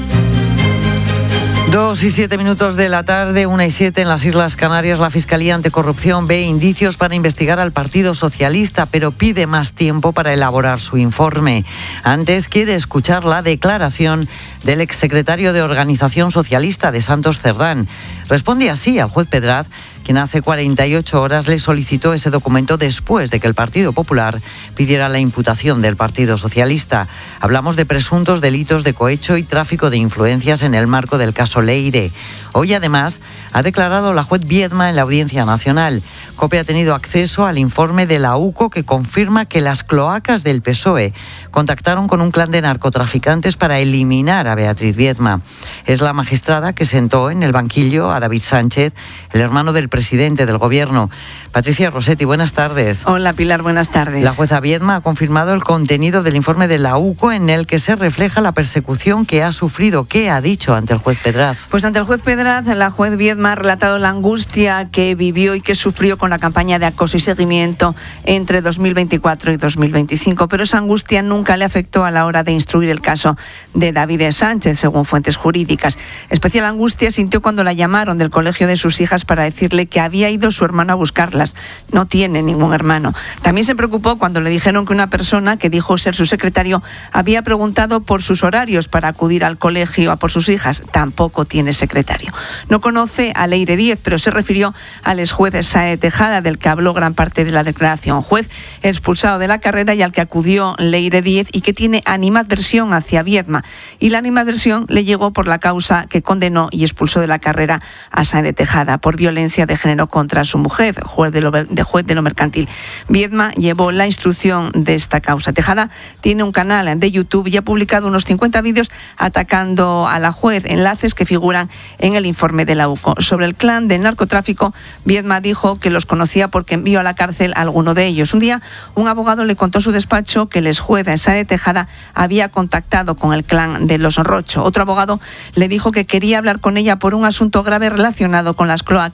2:07 de la tarde, 1:07 en las Islas Canarias. La Fiscalía Anticorrupción ve indicios para investigar al Partido Socialista, pero pide más tiempo para elaborar su informe. Antes quiere escuchar la declaración del exsecretario de Organización Socialista de Santos Cerdán. Responde así al juez Pedraz, quien hace 48 horas le solicitó ese documento después de que el Partido Popular pidiera la imputación del Partido Socialista. Hablamos de presuntos delitos de cohecho y tráfico de influencias en el marco del caso Leire. Hoy, además, ha declarado la juez Viedma en la Audiencia Nacional. COPE ha tenido acceso al informe de la UCO que confirma que las cloacas del PSOE contactaron con un clan de narcotraficantes para eliminar a Beatriz Viedma. Es la magistrada que sentó en el banquillo a David Sánchez, el hermano del presidente del Gobierno. Patricia Rossetti, buenas tardes. Hola, Pilar, buenas tardes. La jueza Viedma ha confirmado el contenido del informe de la UCO en el que se refleja la persecución que ha sufrido. ¿Qué ha dicho ante el juez Pedraz? Pues ante el juez Pedraz, la juez Viedma ha relatado la angustia que vivió y que sufrió con la campaña de acoso y seguimiento entre 2024 y 2025, pero esa angustia nunca le afectó a la hora de instruir el caso de David Sánchez, según fuentes jurídicas. Especial angustia sintió cuando la llamaron del colegio de sus hijas para decirle que había ido su hermano a buscarlas. No tiene ningún hermano. También se preocupó cuando le dijeron que una persona que dijo ser su secretario había preguntado por sus horarios para acudir al colegio a por sus hijas. Tampoco tiene secretario. No conoce a Leire Díez, pero se refirió al exjuez Sáenz Tejada, del que habló gran parte de la declaración. Juez expulsado de la carrera y al que acudió Leire Díez y que tiene animadversión hacia Viedma. Y la animadversión le llegó por la causa que condenó y expulsó de la carrera a Sáenz Tejada por violencia de género contra su mujer, juez de lo mercantil. Viedma llevó la instrucción de esta causa. Tejada tiene un canal de YouTube y ha publicado unos 50 vídeos atacando a la juez, enlaces que figuran en el informe de la UCO. Sobre el clan del narcotráfico, Viedma dijo que los conocía porque envió a la cárcel a alguno de ellos. Un día, un abogado le contó a su despacho que el exjuez Sáenz Tejada había contactado con el clan de los Rocho. Otro abogado le dijo que quería hablar con ella por un asunto grave relacionado con las cloacas y le mostró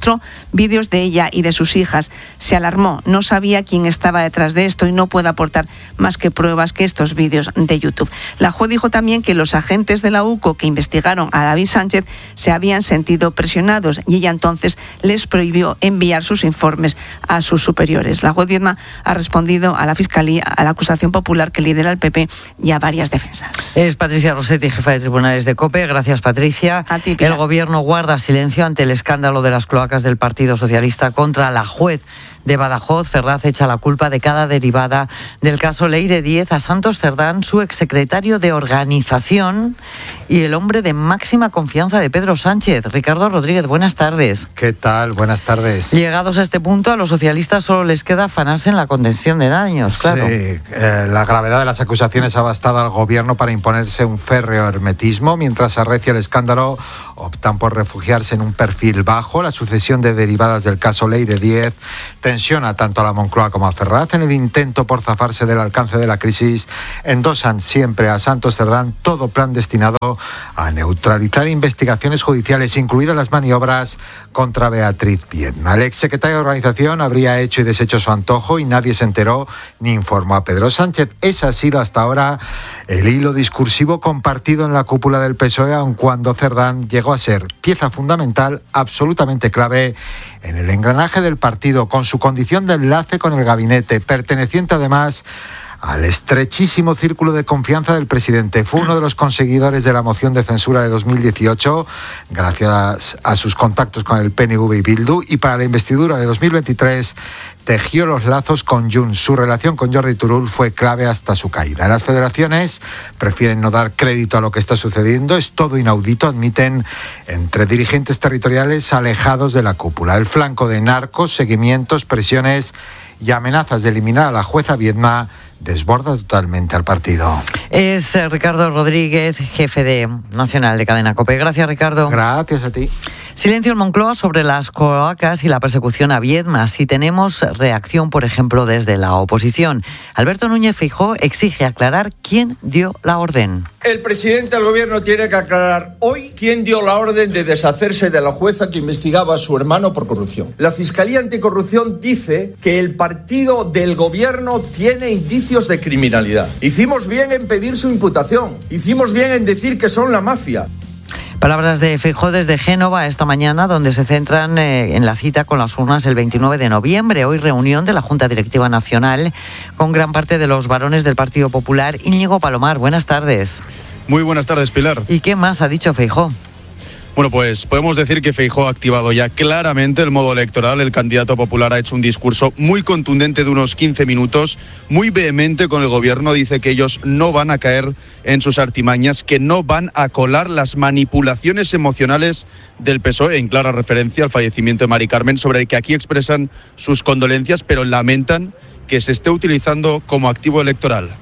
mostró vídeos de ella y de sus hijas. Se alarmó, no sabía quién estaba detrás de esto y no puede aportar más que pruebas que estos vídeos de YouTube. La juez dijo también que los agentes de la UCO que investigaron a David Sánchez se habían sentido presionados y ella entonces les prohibió enviar sus informes a sus superiores. La juez Viedma ha respondido a la Fiscalía, a la acusación popular que lidera el PP y a varias defensas. Es Patricia Rossetti, jefa de tribunales de COPE. Gracias, Patricia. A ti, Pilar. El Gobierno guarda silencio ante el escándalo de las cloacas del Partido Socialista contra la juez de Badajoz. Ferraz echa la culpa de cada derivada del caso Leire 10 a Santos Cerdán, su exsecretario de Organización y el hombre de máxima confianza de Pedro Sánchez. Ricardo Rodríguez, buenas tardes. ¿Qué tal? Buenas tardes. Llegados a este punto, a los socialistas solo les queda afanarse en la contención de daños, claro. Sí, la gravedad de las acusaciones ha bastado al Gobierno para imponerse un férreo hermetismo. Mientras arrecia el escándalo, optan por refugiarse en un perfil bajo. La sucesión de derivadas del caso Leire 10 tensiona tanto a la Moncloa como a Ferraz. En el intento por zafarse del alcance de la crisis, endosan siempre a Santos Cerdán todo plan destinado a neutralizar investigaciones judiciales, incluidas las maniobras contra Beatriz Viedma. El exsecretario de Organización habría hecho y deshecho su antojo y nadie se enteró ni informó a Pedro Sánchez. Ese ha sido hasta ahora el hilo discursivo compartido en la cúpula del PSOE, aun cuando Cerdán llegó a ser pieza fundamental, absolutamente clave en el engranaje del partido, con su condición de enlace con el gabinete, perteneciente además al estrechísimo círculo de confianza del presidente. Fue uno de los conseguidores de la moción de censura de 2018, gracias a sus contactos con el PNV y Bildu, y para la investidura de 2023 tejió los lazos con Junts. Su relación con Jordi Turull fue clave hasta su caída. Las federaciones prefieren no dar crédito a lo que está sucediendo. Es todo inaudito, admiten, entre dirigentes territoriales alejados de la cúpula. El flanco de narcos, seguimientos, presiones y amenazas de eliminar a la jueza Viedma desborda totalmente al partido. Es Ricardo Rodríguez, jefe de Nacional de Cadena COPE. Gracias, Ricardo. Gracias a ti. Silencio en Moncloa sobre las cloacas y la persecución a Viedma. Si tenemos reacción, por ejemplo, desde la oposición. Alberto Núñez Feijóo exige aclarar quién dio la orden. El presidente del Gobierno tiene que aclarar hoy quién dio la orden de deshacerse de la jueza que investigaba a su hermano por corrupción. La Fiscalía Anticorrupción dice que el partido del Gobierno tiene indicios de criminalidad. Hicimos bien en pedir su imputación. Hicimos bien en decir que son la mafia. Palabras de Feijóo desde Génova esta mañana, donde se centran en la cita con las urnas el 29 de noviembre. Hoy reunión de la Junta Directiva Nacional con gran parte de los varones del Partido Popular. Íñigo Palomar, buenas tardes. Muy buenas tardes, Pilar. ¿Y qué más ha dicho Feijóo? Bueno, pues podemos decir que Feijóo ha activado ya claramente el modo electoral. El candidato popular ha hecho un discurso muy contundente de unos 15 minutos, muy vehemente con el Gobierno. Dice que ellos no van a caer en sus artimañas, que no van a colar las manipulaciones emocionales del PSOE, en clara referencia al fallecimiento de Mari Carmen, sobre el que aquí expresan sus condolencias, pero lamentan que se esté utilizando como activo electoral.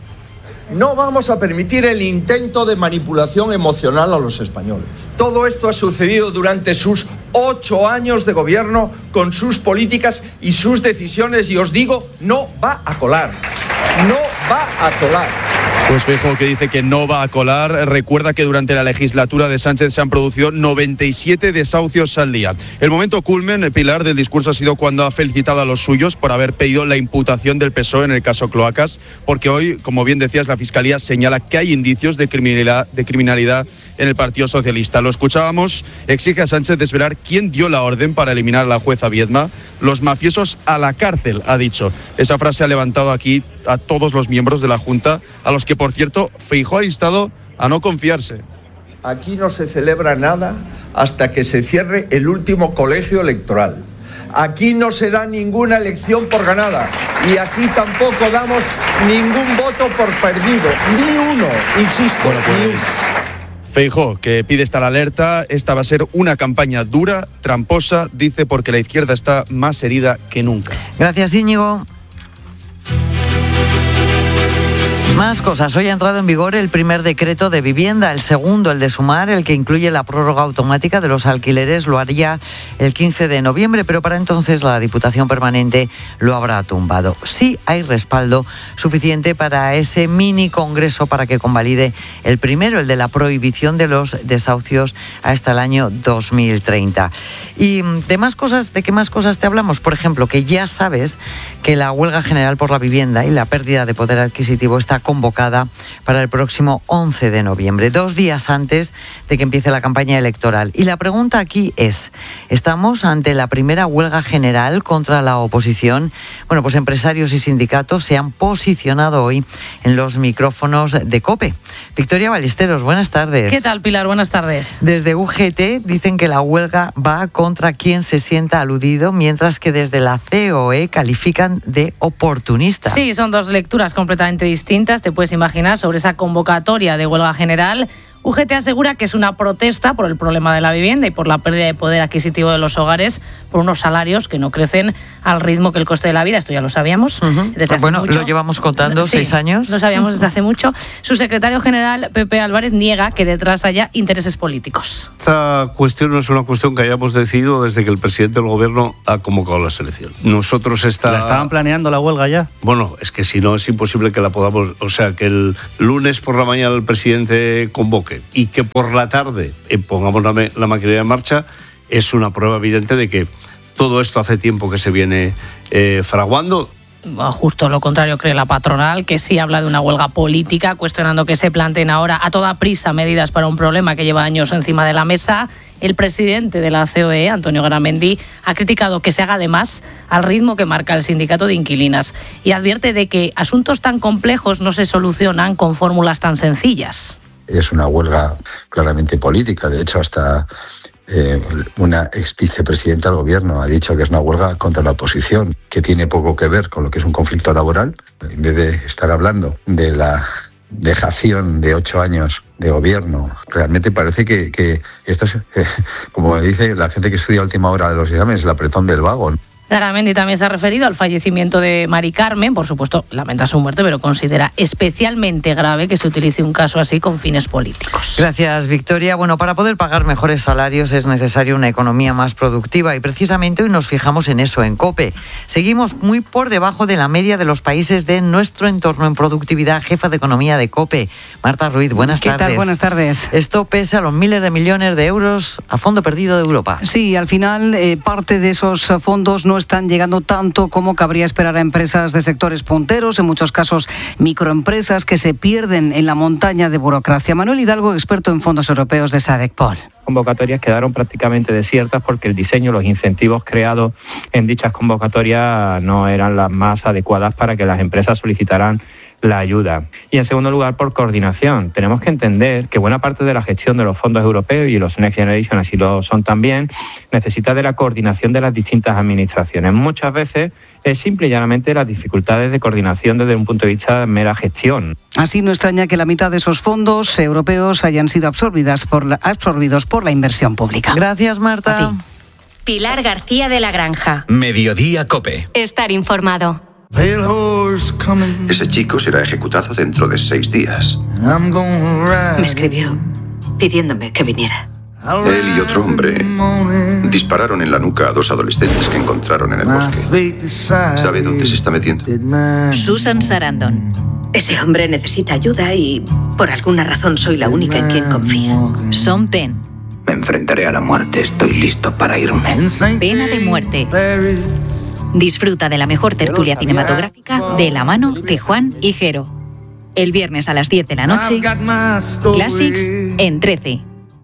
No vamos a permitir el intento de manipulación emocional a los españoles. Todo esto ha sucedido durante sus 8 años de gobierno, con sus políticas y sus decisiones, y os digo, no va a colar. No va a colar. Pues Feijóo, que dice que no va a colar, recuerda que durante la legislatura de Sánchez se han producido 97 desahucios al día. El momento culmen, Pilar, del discurso ha sido cuando ha felicitado a los suyos por haber pedido la imputación del PSOE en el caso Cloacas, porque hoy, como bien decías, la Fiscalía señala que hay indicios de criminalidad en el Partido Socialista. Lo escuchábamos, exige a Sánchez desvelar quién dio la orden para eliminar a la jueza Viedma. Los mafiosos a la cárcel, ha dicho. Esa frase ha levantado aquí a todos los miembros de la Junta, a los que, por cierto, Feijóo ha instado a no confiarse. Aquí no se celebra nada hasta que se cierre el último colegio electoral. Aquí no se da ninguna elección por ganada y aquí tampoco damos ningún voto por perdido, ni uno, insisto. Bueno, pues Feijóo, que pide estar alerta, esta va a ser una campaña dura, tramposa, dice, porque la izquierda está más herida que nunca. Gracias, Íñigo. Más cosas. Hoy ha entrado en vigor el primer decreto de vivienda, el segundo, el de Sumar, el que incluye la prórroga automática de los alquileres, lo haría el 15 de noviembre, pero para entonces la Diputación Permanente lo habrá tumbado. Sí hay respaldo suficiente para ese mini congreso para que convalide el primero, el de la prohibición de los desahucios hasta el año 2030. Y ¿de qué más cosas te hablamos? Por ejemplo, que ya sabes que la huelga general por la vivienda y la pérdida de poder adquisitivo está convocada para el próximo 11 de noviembre, 2 días antes de que empiece la campaña electoral. Y la pregunta aquí es, ¿estamos ante la primera huelga general contra la oposición? Bueno, pues empresarios y sindicatos se han posicionado hoy en los micrófonos de COPE. Victoria Ballesteros, buenas tardes. ¿Qué tal, Pilar? Buenas tardes. Desde UGT dicen que la huelga va contra quien se sienta aludido, mientras que desde la COE califican de oportunista. Sí, son dos lecturas completamente distintas, te puedes imaginar, sobre esa convocatoria de huelga general. UGT asegura que es una protesta por el problema de la vivienda y por la pérdida de poder adquisitivo de los hogares, por unos salarios que no crecen al ritmo que el coste de la vida. Esto ya lo sabíamos desde hace mucho. Lo llevamos contando 6 años. Lo sabíamos desde hace mucho. Su secretario general, Pepe Álvarez, niega que detrás haya intereses políticos. Esta cuestión no es una cuestión que hayamos decidido desde que el presidente del gobierno ha convocado la selección. Nosotros ¿La estaban planeando la huelga ya? Bueno, es que si no es imposible que la podamos... O sea, que el lunes por la mañana el presidente convoque y que por la tarde pongamos la maquinaria en marcha, es una prueba evidente de que todo esto hace tiempo que se viene fraguando. Justo lo contrario cree la patronal, que sí habla de una huelga política, cuestionando que se planteen ahora a toda prisa medidas para un problema que lleva años encima de la mesa. El presidente de la COE, Antonio Garamendi, ha criticado que se haga además al ritmo que marca el sindicato de inquilinas y advierte de que asuntos tan complejos no se solucionan con fórmulas tan sencillas. Es una huelga claramente política. De hecho, hasta una ex vicepresidenta del gobierno ha dicho que es una huelga contra la oposición, que tiene poco que ver con lo que es un conflicto laboral. En vez de estar hablando de la dejación de 8 años de gobierno, realmente parece que esto es, como dice la gente que estudia a última hora de los exámenes, el apretón del vago. Garamendi también se ha referido al fallecimiento de Mari Carmen. Por supuesto, lamenta su muerte, pero considera especialmente grave que se utilice un caso así con fines políticos. Gracias, Victoria. Bueno, para poder pagar mejores salarios es necesaria una economía más productiva y precisamente hoy nos fijamos en eso, en COPE. Seguimos muy por debajo de la media de los países de nuestro entorno en productividad. Jefa de Economía de COPE, Marta Ruiz, buenas tardes. ¿Qué tal? Buenas tardes. Esto pese a los miles de millones de euros a fondo perdido de Europa. Sí, al final parte de esos fondos no están llegando tanto como cabría esperar a empresas de sectores punteros, en muchos casos microempresas que se pierden en la montaña de burocracia. Manuel Hidalgo, experto en fondos europeos de SADECPOL. Convocatorias quedaron prácticamente desiertas porque el diseño, los incentivos creados en dichas convocatorias no eran las más adecuadas para que las empresas solicitaran la ayuda. Y en segundo lugar, por coordinación. Tenemos que entender que buena parte de la gestión de los fondos europeos y los Next Generation así lo son también, necesita de la coordinación de las distintas administraciones. Muchas veces es simple y llanamente las dificultades de coordinación desde un punto de vista de mera gestión. Así no extraña que la mitad de esos fondos europeos hayan sido absorbidos por la inversión pública. Gracias, Marta. Pilar García de la Granja. Mediodía COPE. Estar informado. Ese chico será ejecutado dentro de 6 días. Me escribió pidiéndome que viniera. Él y otro hombre dispararon en la nuca a 2 adolescentes que encontraron en el bosque. ¿Sabe dónde se está metiendo? Susan Sarandon. Ese hombre necesita ayuda y por alguna razón soy la única en quien confía. Sean Penn. Me enfrentaré a la muerte. Estoy listo para irme. Pena de muerte. Disfruta de la mejor tertulia cinematográfica de la mano de Juan y Jero. El viernes a las 10 de la noche, Classics en 13.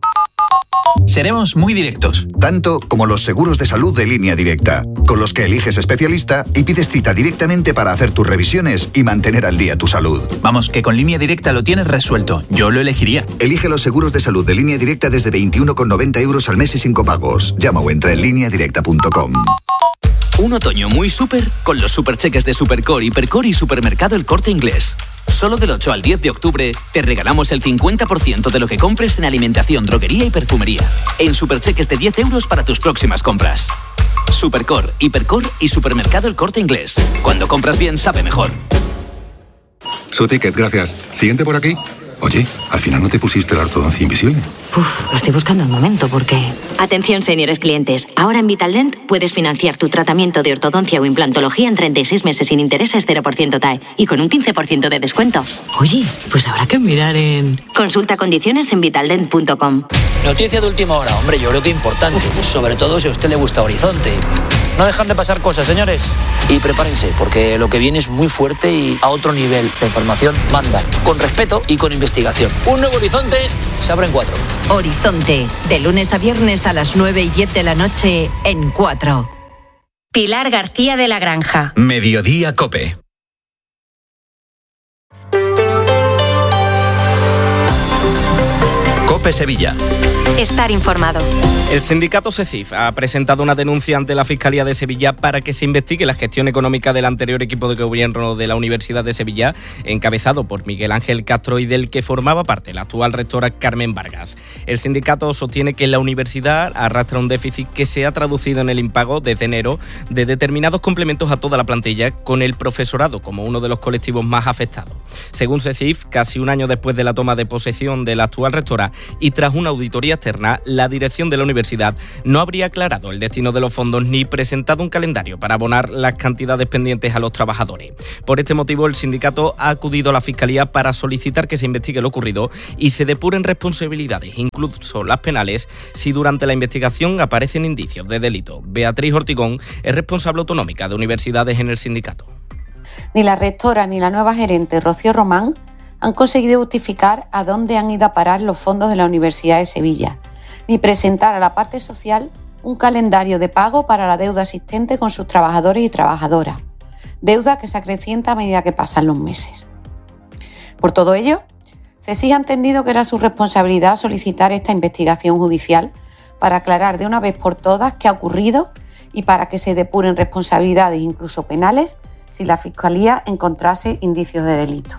Seremos muy directos. Tanto como los seguros de salud de Línea Directa, con los que eliges especialista y pides cita directamente para hacer tus revisiones y mantener al día tu salud. Vamos, que con Línea Directa lo tienes resuelto. Yo lo elegiría. Elige los seguros de salud de Línea Directa desde 21,90 € al mes y sin copagos. Llama o entra en lineadirecta.com. Un otoño muy súper con los supercheques de Supercore, Hipercore y Supermercado El Corte Inglés. Solo del 8 al 10 de octubre te regalamos el 50% de lo que compres en alimentación, droguería y perfumería. En supercheques de 10 € para tus próximas compras. Supercore, Hipercore y Supermercado El Corte Inglés. Cuando compras bien, sabe mejor. Su ticket, gracias. Siguiente por aquí. Oye, al final no te pusiste la ortodoncia invisible. Estoy buscando el momento porque... Atención, señores clientes. Ahora en Vitaldent puedes financiar tu tratamiento de ortodoncia o implantología en 36 meses sin intereses 0% TAE y con un 15% de descuento. Oye, pues habrá que mirar en... Consulta condiciones en vitaldent.com. Noticia de última hora, hombre, yo creo que importante. Sobre todo si a usted le gusta Horizonte. No dejan de pasar cosas, señores. Y prepárense, porque lo que viene es muy fuerte y a otro nivel. La información manda, con respeto y con investigación. Un nuevo Horizonte se abre en 4. Horizonte, de lunes a viernes a las 9:10 de la noche en 4. Pilar García de la Granja. Mediodía COPE. COPE Sevilla. Estar informado. El sindicato SECIF ha presentado una denuncia ante la Fiscalía de Sevilla para que se investigue la gestión económica del anterior equipo de gobierno de la Universidad de Sevilla, encabezado por Miguel Ángel Castro y del que formaba parte la actual rectora Carmen Vargas. El sindicato sostiene que la universidad arrastra un déficit que se ha traducido en el impago desde enero de determinados complementos a toda la plantilla, con el profesorado como uno de los colectivos más afectados. Según SECIF, casi un año después de la toma de posesión de la actual rectora y tras una auditoría externa, la dirección de la universidad no habría aclarado el destino de los fondos ni presentado un calendario para abonar las cantidades pendientes a los trabajadores. Por este motivo, el sindicato ha acudido a la Fiscalía para solicitar que se investigue lo ocurrido y se depuren responsabilidades, incluso las penales, si durante la investigación aparecen indicios de delito. Beatriz Ortigón es responsable autonómica de universidades en el sindicato. Ni la rectora ni la nueva gerente, Rocío Román, han conseguido justificar a dónde han ido a parar los fondos de la Universidad de Sevilla, ni presentar a la parte social un calendario de pago para la deuda existente con sus trabajadores y trabajadoras, deuda que se acrecienta a medida que pasan los meses. Por todo ello, CESIF ha entendido que era su responsabilidad solicitar esta investigación judicial para aclarar de una vez por todas qué ha ocurrido y para que se depuren responsabilidades, incluso penales, si la Fiscalía encontrase indicios de delito.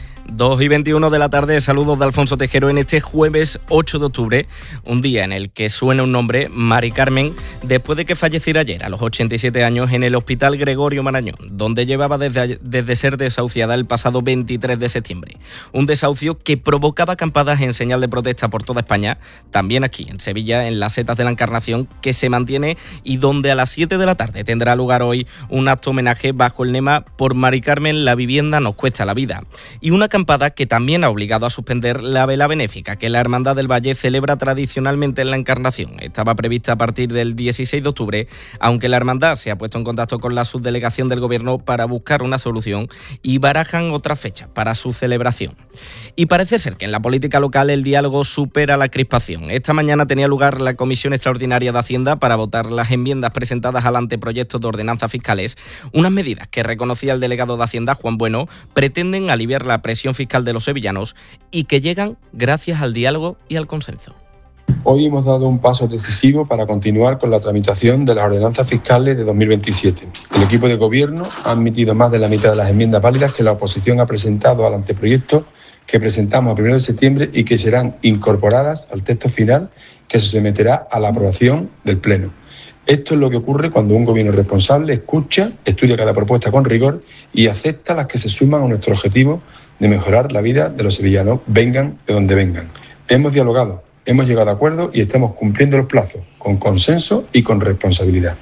2:21 de la tarde, saludos de Alfonso Tejero en este jueves 8 de octubre, un día en el que suena un nombre, Mari Carmen, después de que falleciera ayer a los 87 años en el Hospital Gregorio Marañón, donde llevaba desde ser desahuciada el pasado 23 de septiembre. Un desahucio que provocaba acampadas en señal de protesta por toda España, también aquí en Sevilla, en las Setas de la Encarnación, que se mantiene y donde a las 7 de la tarde tendrá lugar hoy un acto homenaje bajo el lema "Por Mari Carmen, la vivienda nos cuesta la vida", y una acampada que también ha obligado a suspender la vela benéfica que la Hermandad del Valle celebra tradicionalmente en la Encarnación. Estaba prevista a partir del 16 de octubre, aunque la Hermandad se ha puesto en contacto con la subdelegación del Gobierno para buscar una solución y barajan otra fecha para su celebración. Y parece ser que en la política local el diálogo supera la crispación. Esta mañana tenía lugar la Comisión Extraordinaria de Hacienda para votar las enmiendas presentadas al anteproyecto de ordenanzas fiscales. Unas medidas que reconocía el delegado de Hacienda, Juan Bueno, pretenden aliviar la presión fiscal de los sevillanos y que llegan gracias al diálogo y al consenso. Hoy hemos dado un paso decisivo para continuar con la tramitación de las ordenanzas fiscales de 2027. El equipo de gobierno ha admitido más de la mitad de las enmiendas válidas que la oposición ha presentado al anteproyecto que presentamos a 1 de septiembre y que serán incorporadas al texto final que se someterá a la aprobación del Pleno. Esto es lo que ocurre cuando un gobierno responsable escucha, estudia cada propuesta con rigor y acepta las que se suman a nuestro objetivo de mejorar la vida de los sevillanos, vengan de donde vengan. Hemos dialogado, hemos llegado a acuerdos y estamos cumpliendo los plazos, con consenso y con responsabilidad.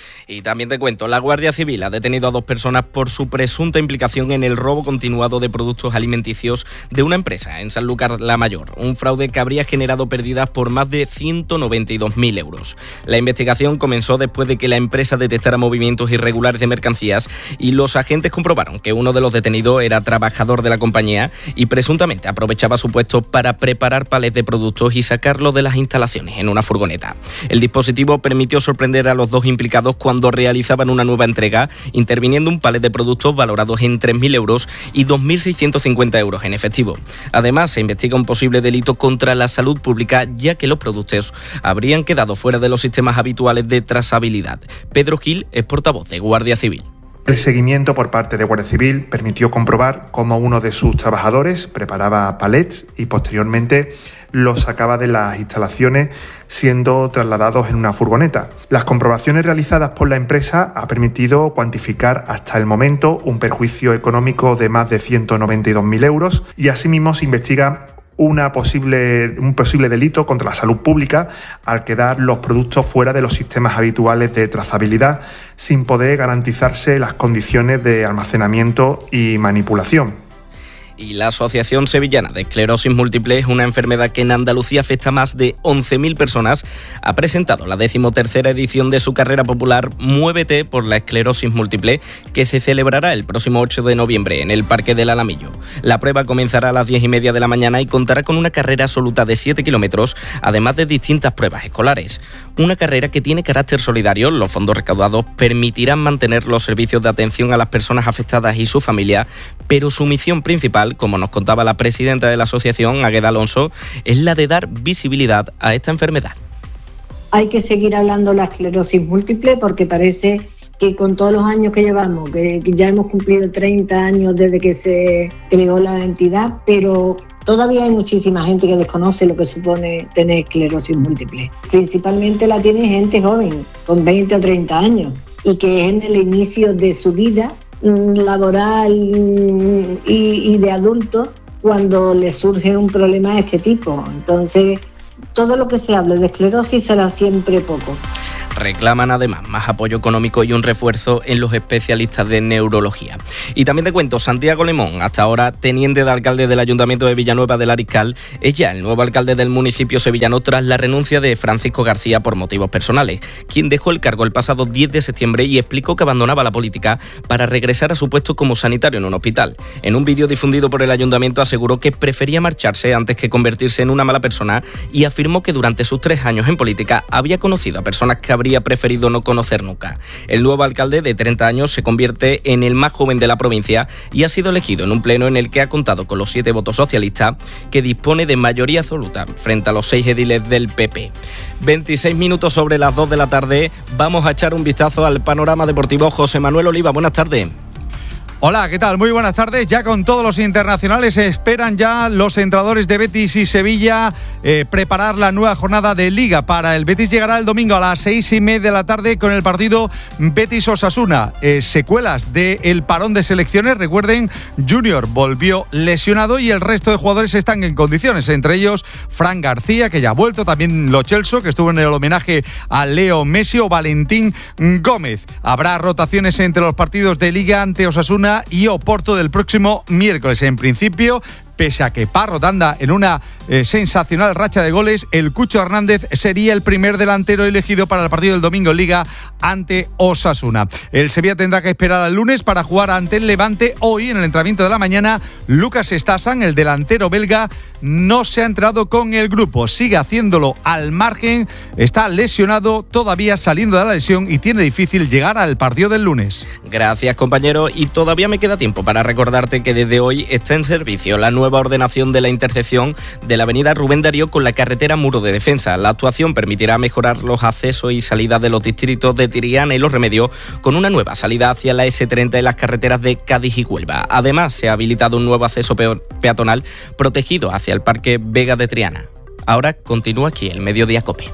Y también te cuento, la Guardia Civil ha detenido a 2 personas por su presunta implicación en el robo continuado de productos alimenticios de una empresa en Sanlúcar la Mayor, un fraude que habría generado pérdidas por más de 192.000 euros. La investigación comenzó después de que la empresa detectara movimientos irregulares de mercancías y los agentes comprobaron que uno de los detenidos era trabajador de la compañía y presuntamente aprovechaba su puesto para preparar palés de productos y sacarlos de las instalaciones en una furgoneta. El dispositivo permitió sorprender a los 2 implicados cuando realizaban una nueva entrega, interviniendo un palet de productos valorados en 3.000 euros y 2.650 euros en efectivo. Además, se investiga un posible delito contra la salud pública, ya que los productos habrían quedado fuera de los sistemas habituales de trazabilidad. Pedro Gil es portavoz de Guardia Civil. El seguimiento por parte de Guardia Civil permitió comprobar cómo uno de sus trabajadores preparaba palets y posteriormente los sacaba de las instalaciones siendo trasladados en una furgoneta. Las comprobaciones realizadas por la empresa han permitido cuantificar hasta el momento un perjuicio económico de más de 192.000 euros y asimismo se investiga un posible delito contra la salud pública al quedar los productos fuera de los sistemas habituales de trazabilidad sin poder garantizarse las condiciones de almacenamiento y manipulación. Y la Asociación Sevillana de Esclerosis Múltiple, una enfermedad que en Andalucía afecta a más de 11.000 personas, ha presentado la 13ª edición de su carrera popular Muévete por la Esclerosis Múltiple, que se celebrará el próximo 8 de noviembre en el Parque del Alamillo. La prueba comenzará a las 10:30 de la mañana y contará con una carrera absoluta de 7 kilómetros, además de distintas pruebas escolares. Una carrera que tiene carácter solidario. Los fondos recaudados permitirán mantener los servicios de atención a las personas afectadas y su familia, pero su misión principal, como nos contaba la presidenta de la asociación, Águeda Alonso, es la de dar visibilidad a esta enfermedad. Hay que seguir hablando de la esclerosis múltiple porque parece que con todos los años que llevamos, que ya hemos cumplido 30 años desde que se creó la entidad, pero todavía hay muchísima gente que desconoce lo que supone tener esclerosis múltiple. Principalmente la tiene gente joven, con 20 o 30 años, y que es en el inicio de su vida laboral y de adulto cuando le surge un problema de este tipo. Entonces, todo lo que se hable de esclerosis será siempre poco. Reclaman además más apoyo económico y un refuerzo en los especialistas de neurología. Y también te cuento, Santiago Lemón, hasta ahora teniente de alcalde del Ayuntamiento de Villanueva del Ariscal, es ya el nuevo alcalde del municipio sevillano tras la renuncia de Francisco García por motivos personales, quien dejó el cargo el pasado 10 de septiembre y explicó que abandonaba la política para regresar a su puesto como sanitario en un hospital. En un vídeo difundido por el Ayuntamiento aseguró que prefería marcharse antes que convertirse en una mala persona y afirmó que durante sus 3 años en política había conocido a personas que habría preferido no conocer nunca. El nuevo alcalde de 30 años se convierte en el más joven de la provincia y ha sido elegido en un pleno en el que ha contado con los 7 votos socialistas, que dispone de mayoría absoluta frente a los 6 ediles del PP. 26 minutos sobre las 2 de la tarde, vamos a echar un vistazo al panorama deportivo. José Manuel Oliva, buenas tardes. Hola, ¿qué tal? Muy buenas tardes. Ya con todos los internacionales esperan ya los entrenadores de Betis y Sevilla preparar la nueva jornada de Liga. Para el Betis llegará el domingo a las 6:30 de la tarde con el partido Betis-Osasuna. Secuelas del parón de selecciones. Recuerden, Junior volvió lesionado y el resto de jugadores están en condiciones. Entre ellos, Fran García, que ya ha vuelto. También Lo Celso, que estuvo en el homenaje a Leo Messi, o Valentín Gómez. Habrá rotaciones entre los partidos de Liga ante Osasuna y Oporto del próximo miércoles. En principio, pese a que Parrot anda en una sensacional racha de goles, el Cucho Hernández sería el primer delantero elegido para el partido del domingo en Liga ante Osasuna. El Sevilla tendrá que esperar al lunes para jugar ante el Levante. Hoy, en el entrenamiento de la mañana, Lucas Stasan, el delantero belga, no se ha entrado con el grupo. Sigue haciéndolo al margen, está lesionado, todavía saliendo de la lesión y tiene difícil llegar al partido del lunes. Gracias, compañero. Y todavía me queda tiempo para recordarte que desde hoy está en servicio la nueva ordenación de la intersección de la avenida Rubén Darío con la carretera Muro de Defensa. La actuación permitirá mejorar los accesos y salidas de los distritos de Triana y Los Remedios, con una nueva salida hacia la S30 en las carreteras de Cádiz y Huelva. Además, se ha habilitado un nuevo acceso peatonal protegido hacia el Parque Vega de Triana. Ahora continúa aquí el Mediodía COPE.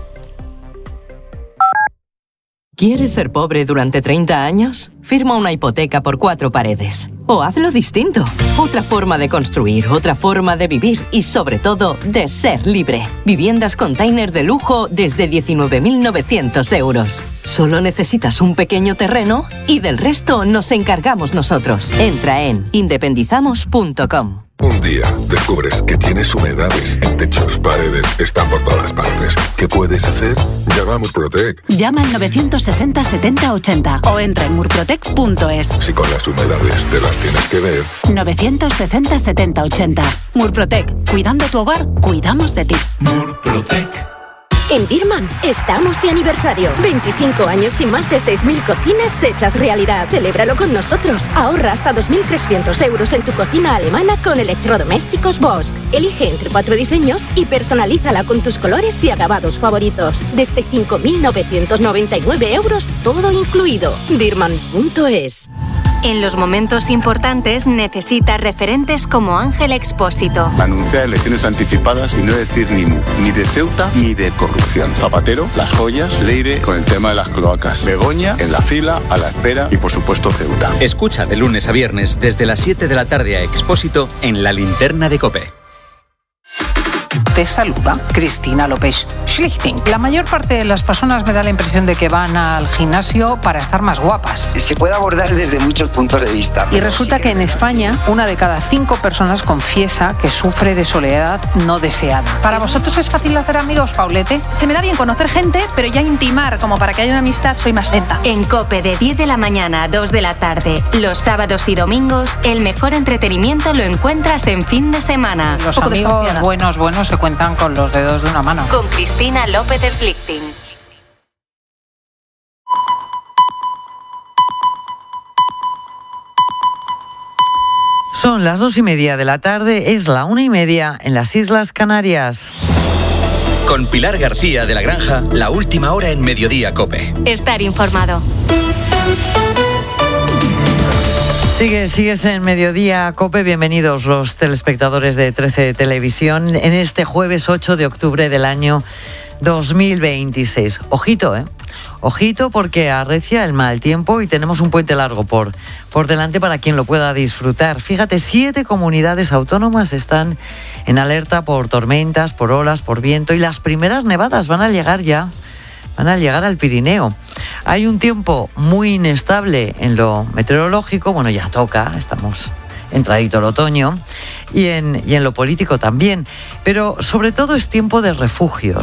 ¿Quieres ser pobre durante 30 años? Firma una hipoteca por 4 paredes. O hazlo distinto. Otra forma de construir, otra forma de vivir y, sobre todo, de ser libre. Viviendas container de lujo desde 19.900 euros. Solo necesitas un pequeño terreno y del resto nos encargamos nosotros. Entra en independizamos.com. Un día descubres que tienes humedades en techos, paredes, están por todas partes. ¿Qué puedes hacer? Llama a Murprotec. Llama al 960 70 80 o entra en murprotec.es. Si con las humedades te las tienes que ver. 960 70 80. Murprotec. Cuidando tu hogar, cuidamos de ti. Murprotec. En Birman estamos de aniversario. 25 años y más de 6.000 cocinas hechas realidad. Celébralo con nosotros. Ahorra hasta 2.300 euros en tu cocina alemana con electrodomésticos Bosch. Elige entre 4 diseños y personalízala con tus colores y acabados favoritos. Desde 5.999 euros, todo incluido. Birman.es. En los momentos importantes necesitas referentes como Ángel Expósito. Anunciar elecciones anticipadas y no decir ni mu, ni de Ceuta ni de corrupción. Zapatero, las joyas, Leire con el tema de las cloacas. Begoña en la fila, a la espera y por supuesto Ceuta. Escucha de lunes a viernes desde las 7 de la tarde a Expósito en La Linterna de COPE. Te saluda Cristina López Schlichting. La mayor parte de las personas me da la impresión de que van al gimnasio para estar más guapas. Se puede abordar desde muchos puntos de vista. Y resulta que en España, 1 de cada 5 personas confiesa que sufre de soledad no deseada. ¿Para vosotros es fácil hacer amigos, Paulete? Se me da bien conocer gente, pero ya intimar, como para que haya una amistad, soy más lenta. En COPE de 10 de la mañana a 2 de la tarde, los sábados y domingos, el mejor entretenimiento lo encuentras en fin de semana. Los amigos buenos se cuentan con los dedos de una mano. Con Cristina López Schlichting. Son las 2:30 de la tarde, es la 1:30 en las Islas Canarias. Con Pilar García de la Granja, la última hora en Mediodía COPE. Estar informado. Sigues en Mediodía COPE, bienvenidos los telespectadores de 13 Televisión en este jueves 8 de octubre del año 2026. Ojito porque arrecia el mal tiempo y tenemos un puente largo por delante para quien lo pueda disfrutar. Fíjate, 7 comunidades autónomas están en alerta por tormentas, por olas, por viento y las primeras nevadas van a llegar al Pirineo. Hay un tiempo muy inestable en lo meteorológico, bueno, ya toca, estamos entradito el otoño, y en lo político también, pero sobre todo es tiempo de refugios.